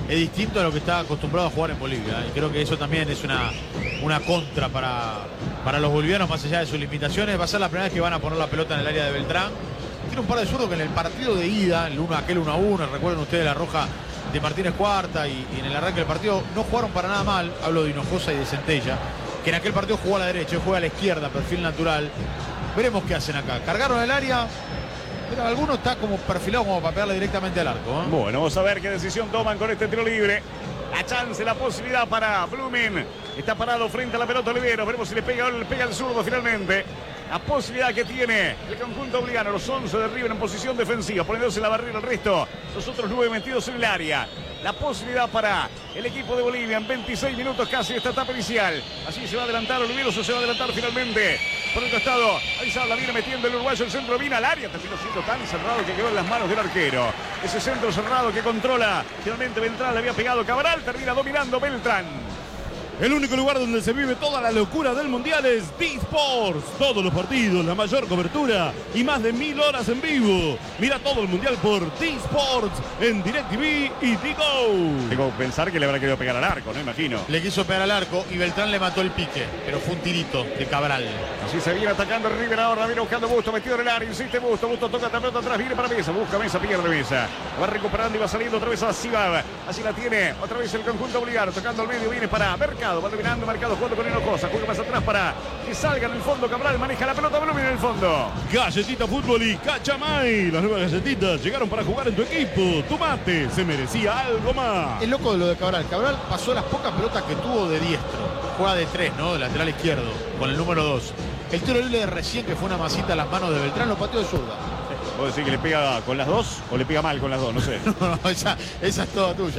es distinto a lo que está acostumbrado a jugar en Bolivia. Y creo que eso también es una contra para los bolivianos, más allá de sus limitaciones. Va a ser la primera vez que van a poner la pelota en el área de Beltrán. Tiene un par de zurdos que en el partido de ida, aquel 1-1, recuerden ustedes la roja de Martínez Cuarta y en el arranque del partido, no jugaron para nada mal. Hablo de Hinojosa y de Centella, que en aquel partido jugó a la derecha, juega a la izquierda, perfil natural. Veremos qué hacen acá. Cargaron el área, pero alguno está como perfilado como para pegarle directamente al arco, ¿eh? Bueno, vamos a ver qué decisión toman con este tiro libre. La chance, la posibilidad para Blooming. Está parado frente a la pelota Oliveros. Veremos si le pega el zurdo finalmente. La posibilidad que tiene el conjunto boliviano. Los 11 de River en posición defensiva, poniéndose la barrera el resto. Los otros 9 metidos en el área. La posibilidad para el equipo de Bolivia en 26 minutos casi de esta etapa inicial. Así se va a adelantar Oliveros o se va a adelantar finalmente. Por el costado, ahí la viene metiendo el uruguayo, el centro viene al área. Terminó siendo tan cerrado que quedó en las manos del arquero. Ese centro cerrado que controla finalmente Beltrán, le había pegado Cabral, termina dominando Beltrán. El único lugar donde se vive toda la locura del Mundial es D-Sports. Todos los partidos, la mayor cobertura y más de 1000 horas en vivo. Mira todo el Mundial por D-Sports en DirecTV y Digo. Tengo que pensar que le habrá querido pegar al arco, ¿no? Imagino. Le quiso pegar al arco y Beltrán le mató el pique, pero fue un tirito de Cabral. Así se viene atacando el River ahora, viene buscando Busto, metido en el área, insiste Busto toca la pelota atrás, viene para Mesa, busca Mesa, pierde Mesa. Va recuperando y va saliendo otra vez a Sibab. Así la tiene otra vez el conjunto boliviano, tocando al medio, viene para Mercado. Va dominando Mercado, jugando con Hinojosa, juega más atrás para que salga en el fondo. Cabral maneja la pelota, Blooming en el fondo. Galletita Fútbol y Cachamay. Las nuevas galletitas llegaron para jugar en tu equipo. Tu mate se merecía algo más. Es loco de lo de Cabral. Cabral pasó las pocas pelotas que tuvo de diestro. Juega de 3, ¿no? De lateral izquierdo, con el número 2. El tiro libre de recién, que fue una masita a las manos de Beltrán, lo pateó de zurda. ¿Vos decís que le pega con las dos o le pega mal con las dos? No sé. No, esa es toda tuya.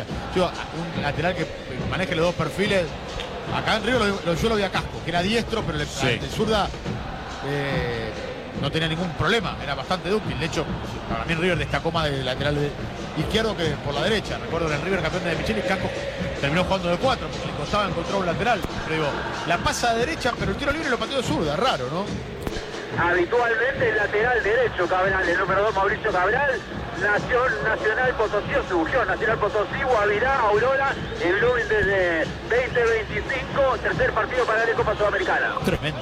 Un lateral que maneje los dos perfiles. Acá en Río yo lo vi a Casco, que era diestro, pero de zurda no tenía ningún problema, era bastante dúctil. De hecho, para mí River destacó más del lateral izquierdo que por la derecha. Recuerdo que el River campeón de Micheli, Casco terminó jugando de 4 porque le costaba encontrar un lateral. Pero digo, la pasa de derecha, pero el tiro libre lo pateó de zurda, raro, ¿no? Habitualmente el lateral derecho Cabral, el número 2 Mauricio Cabral. Nacional Potosí, surgió Nacional Potosí, Guavirá, Aurora, el Blooming desde 2025, tercer partido para la Copa Sudamericana. Tremendo,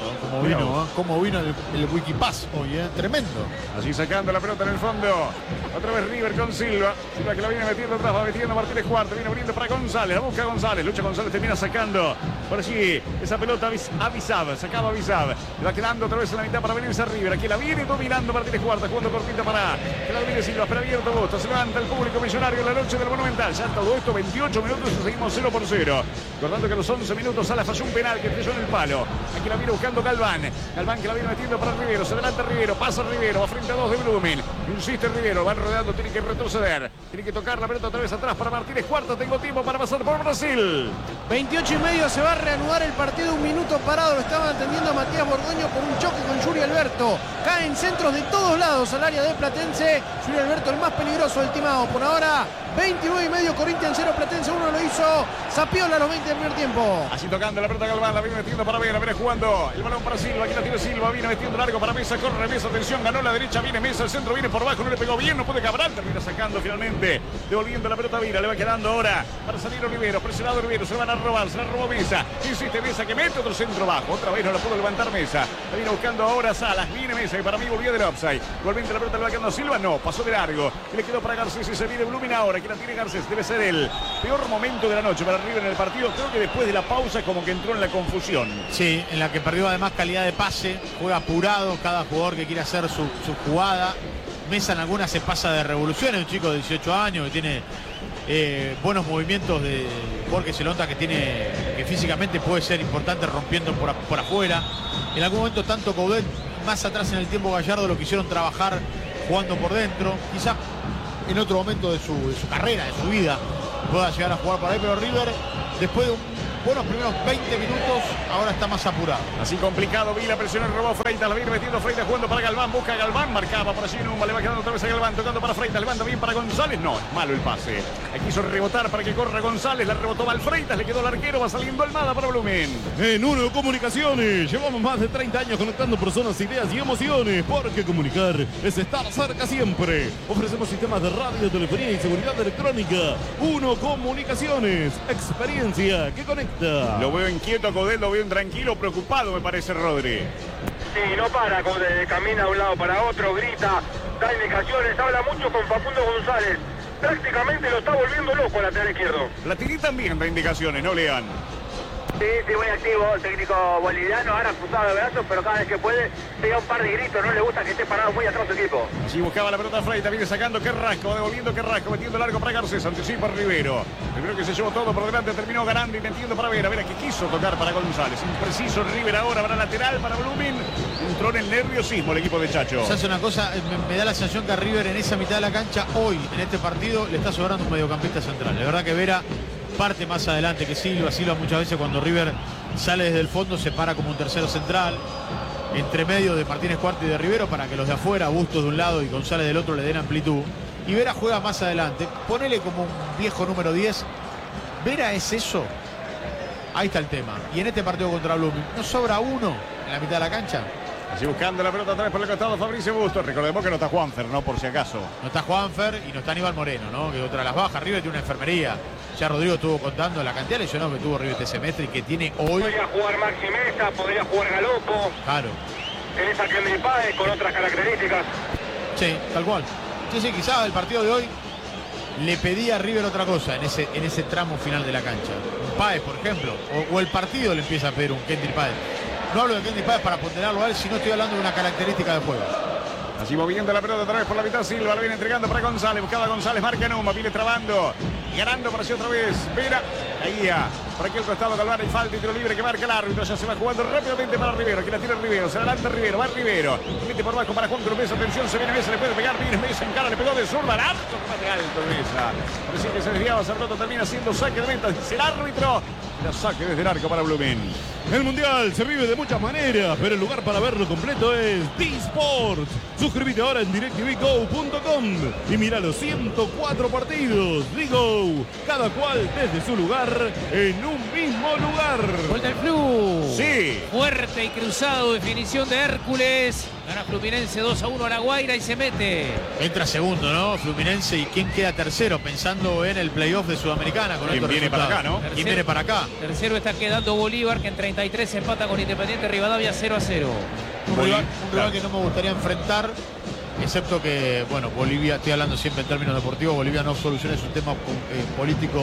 como vino el Wikipass hoy, tremendo. Así sacando la pelota en el fondo, otra vez River con Silva que la viene metiendo atrás, va metiendo Martínez Cuarta, viene abriendo para González, la busca González, lucha González, termina sacando por allí esa pelota a Bizab, sacaba a Bizab, le va quedando otra vez en la mitad para venirse a River, aquí la viene dominando Martínez Cuarta, jugando cortita para que la domine Silva, pero abierto Busto, se levanta el público millonario en la noche del Monumental, ya todo esto 28 minutos y seguimos 0-0, recordando que a los 11 minutos Sala falló un penal que estrelló en el palo, aquí la viene buscando Galván que la viene metiendo para Rivero, se adelanta Rivero, pasa Rivero, va frente a 2 de Blooming, insiste Rivero, van rodeando, tiene que retroceder, tiene que tocar la pelota otra vez atrás para Martínez Cuarta, tengo tiempo para pasar por Brasil. 28:30, se va a reanudar el partido, un minuto parado, lo estaba atendiendo a Matías Borgoño por un choque con Yuri Alberto, caen centros de todos lados al área de Platense, Yuri Alberto el más peligroso del timado por ahora. 29:30, Corinthians 0, Platense 1, lo hizo Zapiola a los 20 del primer tiempo. Así tocando la pelota Galván, la viene metiendo para Vera, jugando el balón para Silva, aquí la tiene Silva, viene metiendo largo para Mesa, corre Mesa, atención, ganó la derecha, viene Mesa, el centro viene por abajo, no le pegó bien, no puede Cabral, termina sacando finalmente, devolviendo la pelota a Vira, le va quedando ahora para salir Olivero, presionado Olivero, se van a robar, se la robó Mesa, insiste Mesa que mete otro centro bajo, otra vez no la pudo levantar Mesa, la viene buscando ahora Salas, viene Mesa y para mí volvió del offside, igualmente la pelota le va quedando a Silva, no, pasó de largo, y le quedó para Garcés y se viene Blooming ahora, que la tiene Garcés, debe ser el peor momento de la noche para River en el partido, creo que después de la pausa como que entró en la confusión. Sí, en la que perdió además calidad de pase, juega apurado cada jugador que quiere hacer su jugada, Mesa en algunas se pasa de revoluciones, un chico de 18 años que tiene buenos movimientos de porque se nota que físicamente puede ser importante rompiendo por afuera. En algún momento tanto Coudet, más atrás en el tiempo Gallardo lo quisieron trabajar jugando por dentro, quizás en otro momento de su carrera, de su vida, pueda llegar a jugar por ahí, pero River, después de buenos primeros 20 minutos, ahora está más apurado. Así complicado, Vila presionó, robó Freitas, la viene metiendo Freitas, jugando para Galván, busca a Galván, marcaba por allí Numa, le va quedando otra vez a Galván, tocando para Freitas, levanta bien para González, no, es malo el pase. Aquí quiso rebotar para que corra González, la rebotó mal Freitas, le quedó el arquero, va saliendo Almada para Blumen. En Uno Comunicaciones, llevamos más de 30 años conectando personas, ideas y emociones, porque comunicar es estar cerca siempre. Ofrecemos sistemas de radio, telefonía y seguridad electrónica. Uno Comunicaciones, experiencia que conecta. Lo veo inquieto a Coudet, lo veo intranquilo, preocupado me parece Rodri. Sí, no para, camina de un lado para otro, grita, da indicaciones, habla mucho con Facundo González. Prácticamente lo está volviendo loco al lateral izquierdo. Platini también da indicaciones, ¿no, Lean? Sí, muy activo, el técnico boliviano, ahora cruzado de brazos, pero cada vez que puede pega un par de gritos, no le gusta que esté parado muy atrás su equipo. Allí buscaba la pelota Freitas, viene sacando Carrasco, devolviendo Carrasco, metiendo largo para Garcés, anticipa Rivero. Rivero que se llevó todo por delante, terminó ganando y metiendo para Vera que quiso tocar para González. Impreciso Rivero ahora, para lateral, para Blumen. Entró en el nerviosismo el equipo de Chacho. Se hace una cosa, me da la sensación que a River en esa mitad de la cancha, hoy, en este partido, le está sobrando un mediocampista central. La verdad que Vera parte más adelante que Silva. Silva muchas veces cuando River sale desde el fondo se para como un tercero central entre medio de Martínez Cuarta y de Rivero para que los de afuera, Bustos de un lado y González del otro, le den amplitud. Y Vera juega más adelante. Ponele como un viejo número 10. ¿Vera es eso? Ahí está el tema. Y en este partido contra Blooming, ¿no sobra uno en la mitad de la cancha? Así buscando la pelota atrás por el costado Fabricio Bustos. Recordemos que no está Juanfer, ¿no? Por si acaso. No está Juanfer y no está Aníbal Moreno, ¿no? Que otra de las bajas. River tiene una enfermería. Ya Rodrigo estuvo contando la cantidad de lesionados que tuvo River este semestre y que tiene hoy. Podría jugar Maxi Mesa, podría jugar Galopo. Claro. Tenés a Kendrick Páez con otras características. Sí, tal cual. Sí, quizás el partido de hoy le pedía a River otra cosa en ese tramo final de la cancha. Un Páez, por ejemplo. O el partido le empieza a pedir un Kendrick Páez. No hablo de Kendrick Páez para ponderarlo a él, sino estoy hablando de una característica de juego. Así moviendo la pelota otra vez por la mitad, Silva la viene entregando para González, buscaba González, marca Numa, viene trabando, y ganando para sí otra vez, Vera, caía, por aquí al costado Galván, hay falta y tiro libre que marca el árbitro, ya se va jugando rápidamente para Rivero, aquí la tira Rivero, se adelanta Rivero, va Rivero, mete por abajo para Juan Cruz Mesa, atención, se viene Mesa, le puede pegar, viene Mesa en cara, le pegó de zurda al alto, remate alto Mesa, parece que se desviaba, Sarroto termina haciendo saque de meta, dice el árbitro, la saque desde el arco para Blumen. El Mundial se vive de muchas maneras, pero el lugar para verlo completo es D-Sports. Suscríbete ahora en DirecTVGo.com y mira los 104 partidos. Digo, cada cual desde su lugar, en un mismo lugar. Vuelta el Flu. Sí. Fuerte y cruzado, definición de Hércules. Gana Fluminense 2-1 a La Guaira y se mete. Entra segundo, ¿no? Fluminense. ¿Y quién queda tercero? Pensando en el playoff de Sudamericana. Con ¿Quién viene para acá, no? ¿Quién viene para acá? Tercero está quedando Bolívar, que en 33 empata con Independiente Rivadavia 0-0. Un rival que no me gustaría enfrentar, excepto que, bueno, Bolivia, estoy hablando siempre en términos deportivos, Bolivia no soluciona su tema político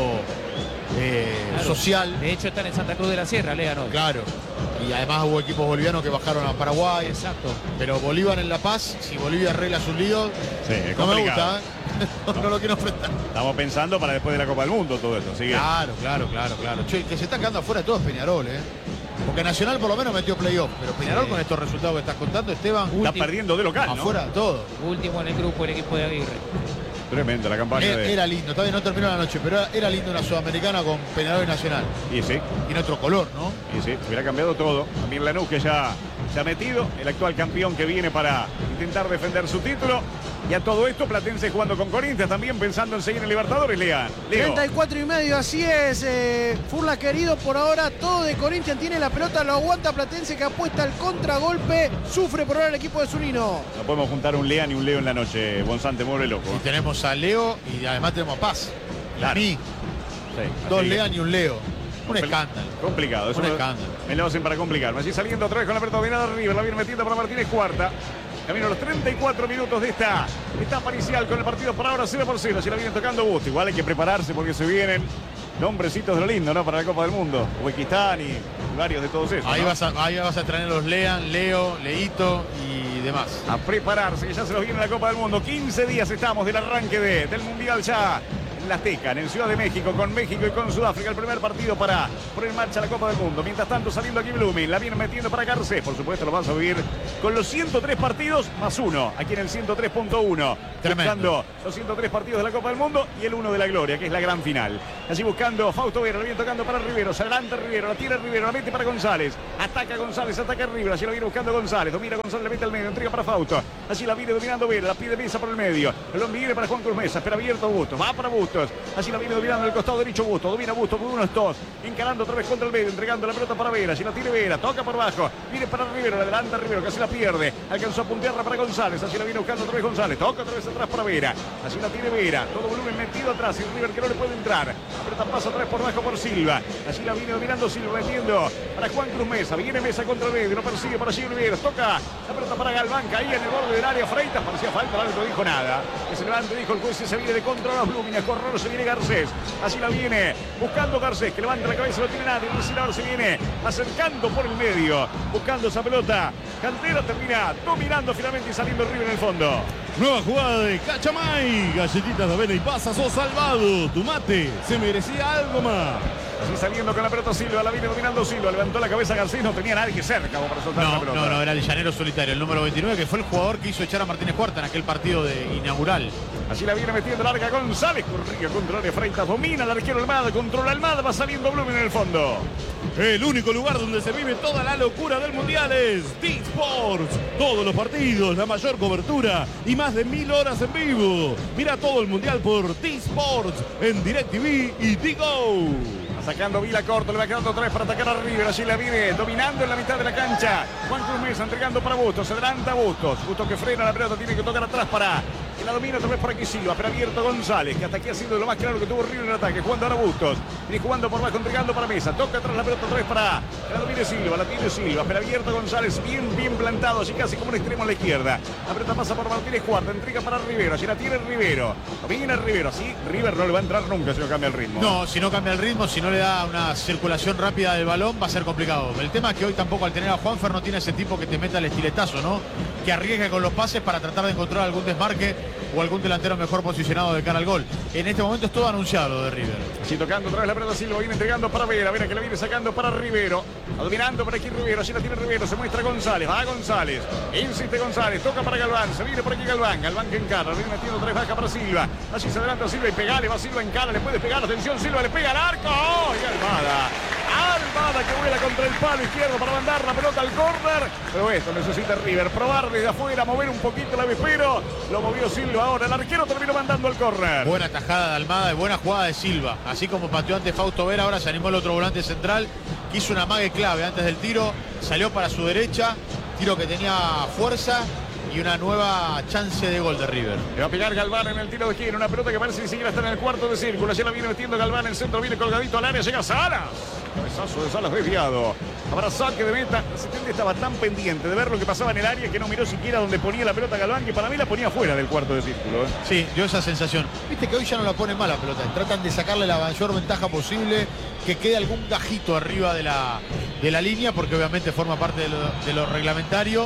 claro, social. De hecho están en Santa Cruz de la Sierra, Lea, ¿no? Claro. Y además hubo equipos bolivianos que bajaron a Paraguay. Exacto. Pero Bolívar en La Paz, si Bolivia arregla sus líos, sí, no me gusta, ¿eh? No lo quiero enfrentar. Estamos pensando para después de la Copa del Mundo todo esto, ¿sigue? Claro. Che, que se está quedando afuera todo es Peñarol, ¿eh? Porque Nacional por lo menos metió playoff, pero Peñarol con estos resultados que estás contando, Esteban, está perdiendo de local, ¿no? Afuera todo. Último en el grupo el equipo de Aguirre. Tremenda la campaña Era lindo, todavía no terminó la noche, pero era lindo una Sudamericana con Peñarol y Nacional. Y sí. Y en otro color, ¿no? Y sí, hubiera cambiado todo. También Lanús que ya se ha metido, el actual campeón que viene para intentar defender su título. Y a todo esto, Platense jugando con Corinthians, también pensando en seguir en Libertadores, Leo. 34,5, así es. Furla querido por ahora, todo de Corinthians, tiene la pelota, lo aguanta Platense que apuesta al contragolpe, sufre por ahora el equipo de Zunino. No podemos juntar un Lean y un Leo en la noche, Bonsante, muere loco. Y tenemos a Leo y además tenemos a Paz. Claro. Y a mí. Sí, dos Lean y un Leo. Un escándalo. Complicado. Un escándalo. Me lo hacen para complicarme. Así saliendo otra vez con la pelota dominada arriba, la viene metiendo para Martínez Cuarta. Camino a los 34 minutos de esta etapa inicial con el partido por ahora 0-0. Si la vienen tocando Busto. Igual hay que prepararse porque se vienen nombrecitos de lo lindo, ¿no? Para la Copa del Mundo. Uzbekistán y varios de todos esos. Ahí, ¿no? ahí vas a traer los Lean, Leo, Leito y demás. A prepararse, que ya se nos viene la Copa del Mundo. 15 días estamos del arranque del Mundial ya. en la Azteca, en Ciudad de México, con México y con Sudáfrica, el primer partido para poner en marcha la Copa del Mundo. Mientras tanto, saliendo aquí Blooming, la viene metiendo para Garcés, por supuesto, lo vamos a vivir con los 103 partidos más uno, aquí en el 103.1, buscando los 103 partidos de la Copa del Mundo y el 1 de la gloria, que es la gran final. Así buscando Fausto Vera, lo viene tocando para Rivero, se adelanta Rivero, la tira Rivero, la mete para González, ataca González, ataca Rivero, así lo viene buscando González, domina González, la mete al medio, entrega para Fausto, así la viene dominando Vera, la pide Mesa por el medio, el hombre viene para Juan Cruz Mesa, espera abierto Bustos, va para Bustos, así la viene dominando el costado derecho Bustos, domina Bustos con unos dos, encarando otra vez contra el medio, entregando la pelota para Vera, así la tiene Vera, toca por bajo, viene para Rivero, la adelanta Rivero, casi la pierde, alcanzó a puntearla para González, así la viene buscando otra vez González, toca otra vez atrás para Vera, así la tiene Vera, todo volumen metido atrás y River que no le puede entrar, la pelota pasa otra vez por bajo por Silva, así la viene dominando Silva, metiendo para Juan Cruz Mesa, viene Mesa contra el medio, lo persigue para Gil Riveros, toca la pelota para Galván, caía en el borde del área, Freitas, parecía falta, el árbitro dijo nada, que se levante, dijo el juez, se viene de contra los Blooming, a correr se viene Garcés, así la viene buscando Garcés, que levanta la cabeza, no tiene nadie, recién ahora se viene acercando por el medio, buscando esa pelota, Cantera termina dominando finalmente y saliendo River en el fondo. Nueva jugada de Cachamay, galletitas de avena y pasas, sos salvado, tu mate se merecía algo más. Así saliendo con la pelota Silva, la viene dominando Silva, levantó la cabeza Garcés, no tenía nadie cerca como para soltar la pelota. No, era el llanero solitario, el número 29, que fue el jugador que hizo echar a Martínez Cuarta en aquel partido inaugural. Así la viene metiendo larga González, corría contra el área, Freitas domina el arquero Almada, controla Almada, va saliendo Blooming en el fondo. El único lugar donde se vive toda la locura del Mundial es D-Sports. Todos los partidos, la mayor cobertura y más de 1000 horas en vivo. Mira todo el Mundial por D-Sports en DirecTV y D-Go. Sacando Vila corto, le va quedando otra vez para atacar a River. Allí la viene dominando en la mitad de la cancha. Juan Cruz Mesa entregando para Bustos. Se adelanta Bustos. Bustos que frena la pelota, tiene que tocar atrás para que la domina otra vez por aquí Silva. Pero abierto González, que hasta aquí ha sido lo más claro que tuvo River en el ataque. Jugando ahora Bustos. Viene jugando por bajo, entregando para Mesa. Toca atrás la pelota otra vez para que la domine Silva. La tiene Silva. Pero abierto González, bien plantado. Así casi como un extremo a la izquierda. La pelota pasa por Martínez Cuarta. Entrega para Rivero. Allí la tiene Rivero. Domina Rivero. Así River no le va a entrar nunca si no cambia el ritmo. No, si no cambia el ritmo, si no le da una circulación rápida del balón, va a ser complicado. El tema es que hoy tampoco al tener a Juanfer no tiene ese tipo que te meta el estiletazo, ¿no? Que arriesgue con los pases para tratar de encontrar algún desmarque o algún delantero mejor posicionado de cara al gol. En este momento es todo anunciado lo de River. Así tocando otra vez la pelota Silva, viene entregando para Vera, Vera que la viene sacando para Rivero, dominando por aquí Rivero, allí la tiene Rivero, se muestra González, va González, insiste González, toca para Galván, se viene por aquí Galván que encara, viene metiendo otra vez baja para Silva, allí se adelanta Silva y pegale, va Silva encara, le puede pegar, atención Silva, le pega al arco, ¡oh! Y Almada que vuela contra el palo izquierdo para mandar la pelota al córner, pero esto necesita River, probar desde afuera, mover un poquito el avispero, lo movió Silva ahora, el arquero terminó mandando al córner. Buena tajada de Almada y buena jugada de Silva, así como pateó antes Fausto Vera, ahora se animó el otro volante central, que hizo una amague clave antes del tiro, salió para su derecha, tiro que tenía fuerza y una nueva chance de gol de River. Le va a pegar Galván en el tiro de esquina, una pelota que parece que ni siquiera está en el cuarto de círculo, ya la viene metiendo Galván, el centro viene colgadito al área, llega Salas. Cabezazo de Salas desviado. Habrá saque de meta. El asistente estaba tan pendiente de ver lo que pasaba en el área que no miró siquiera donde ponía la pelota Galván, que para mí la ponía fuera del cuarto de círculo. Sí, dio esa sensación. Viste que hoy ya no la ponen mal la pelota. Tratan de sacarle la mayor ventaja posible, que quede algún gajito arriba de la línea, porque obviamente forma parte de lo reglamentario.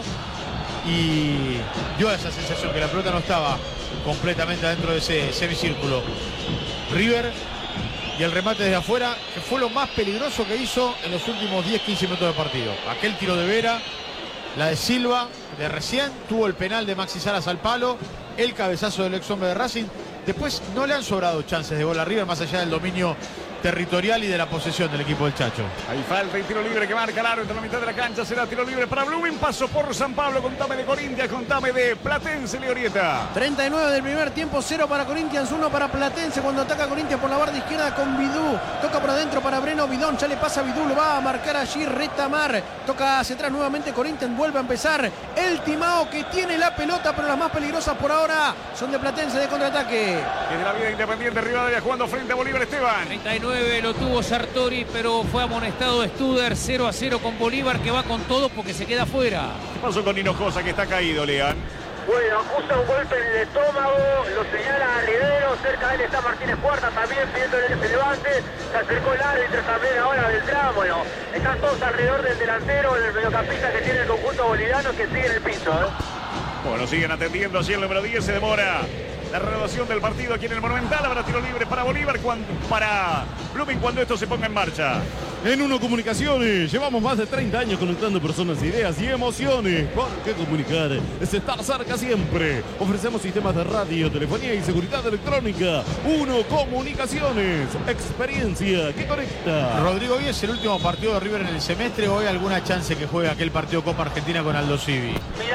Y dio esa sensación que la pelota no estaba completamente dentro de ese semicírculo. River y el remate desde afuera, que fue lo más peligroso que hizo en los últimos 10-15 minutos de partido. Aquel tiro de Vera, la de Silva, de recién, tuvo el penal de Maxi Salas al palo, el cabezazo del ex hombre de Racing. Después no le han sobrado chances de gol a River, más allá del dominio territorial y de la posesión del equipo del Chacho. Hay falta y tiro libre que marca el aro entre la mitad de la cancha. Será tiro libre para Blooming. Paso por San Pablo. Contame de Corinthians, contame de Platense, Leorieta. 39 del primer tiempo, 0 para Corinthians, 1 para Platense. Cuando ataca Corinthians por la barra izquierda con Vidú. Toca por adentro para Breno Bidón. Ya le pasa a Vidú, lo va a marcar allí Retamar. Toca hacia atrás nuevamente Corinthians. Vuelve a empezar el Timao, que tiene la pelota, pero las más peligrosas por ahora son de Platense de contraataque. Desde la vida Independiente, Rivadavia jugando frente a Bolívar, Esteban. 39 lo tuvo Sartori, pero fue amonestado Studer. 0-0 con Bolívar, que va con todo porque se queda afuera. ¿Qué pasó con Hinojosa, que está caído, Lean? Bueno, acusa un golpe en el estómago, lo señala a Rivero, cerca de él está Martínez Cuarta también pidiéndole que se levante, se acercó el árbitro también ahora Beltrán, bueno, están todos alrededor del delantero, del mediocampista que tiene el conjunto boliviano, que sigue en el piso. Bueno, siguen atendiendo allí el número 10, se demora La renovación del partido aquí en el Monumental. Habrá tiro libre para Bolívar, para Blooming cuando esto se ponga en marcha. En Uno Comunicaciones llevamos más de 30 años conectando personas, ideas y emociones. Porque comunicar es estar cerca siempre. Ofrecemos sistemas de radio, telefonía y seguridad electrónica. Uno Comunicaciones, experiencia que conecta. Rodrigo, hoy es el último partido de River en el semestre. ¿O hay alguna chance que juegue aquel partido Copa Argentina con Aldo Civi? Mirá,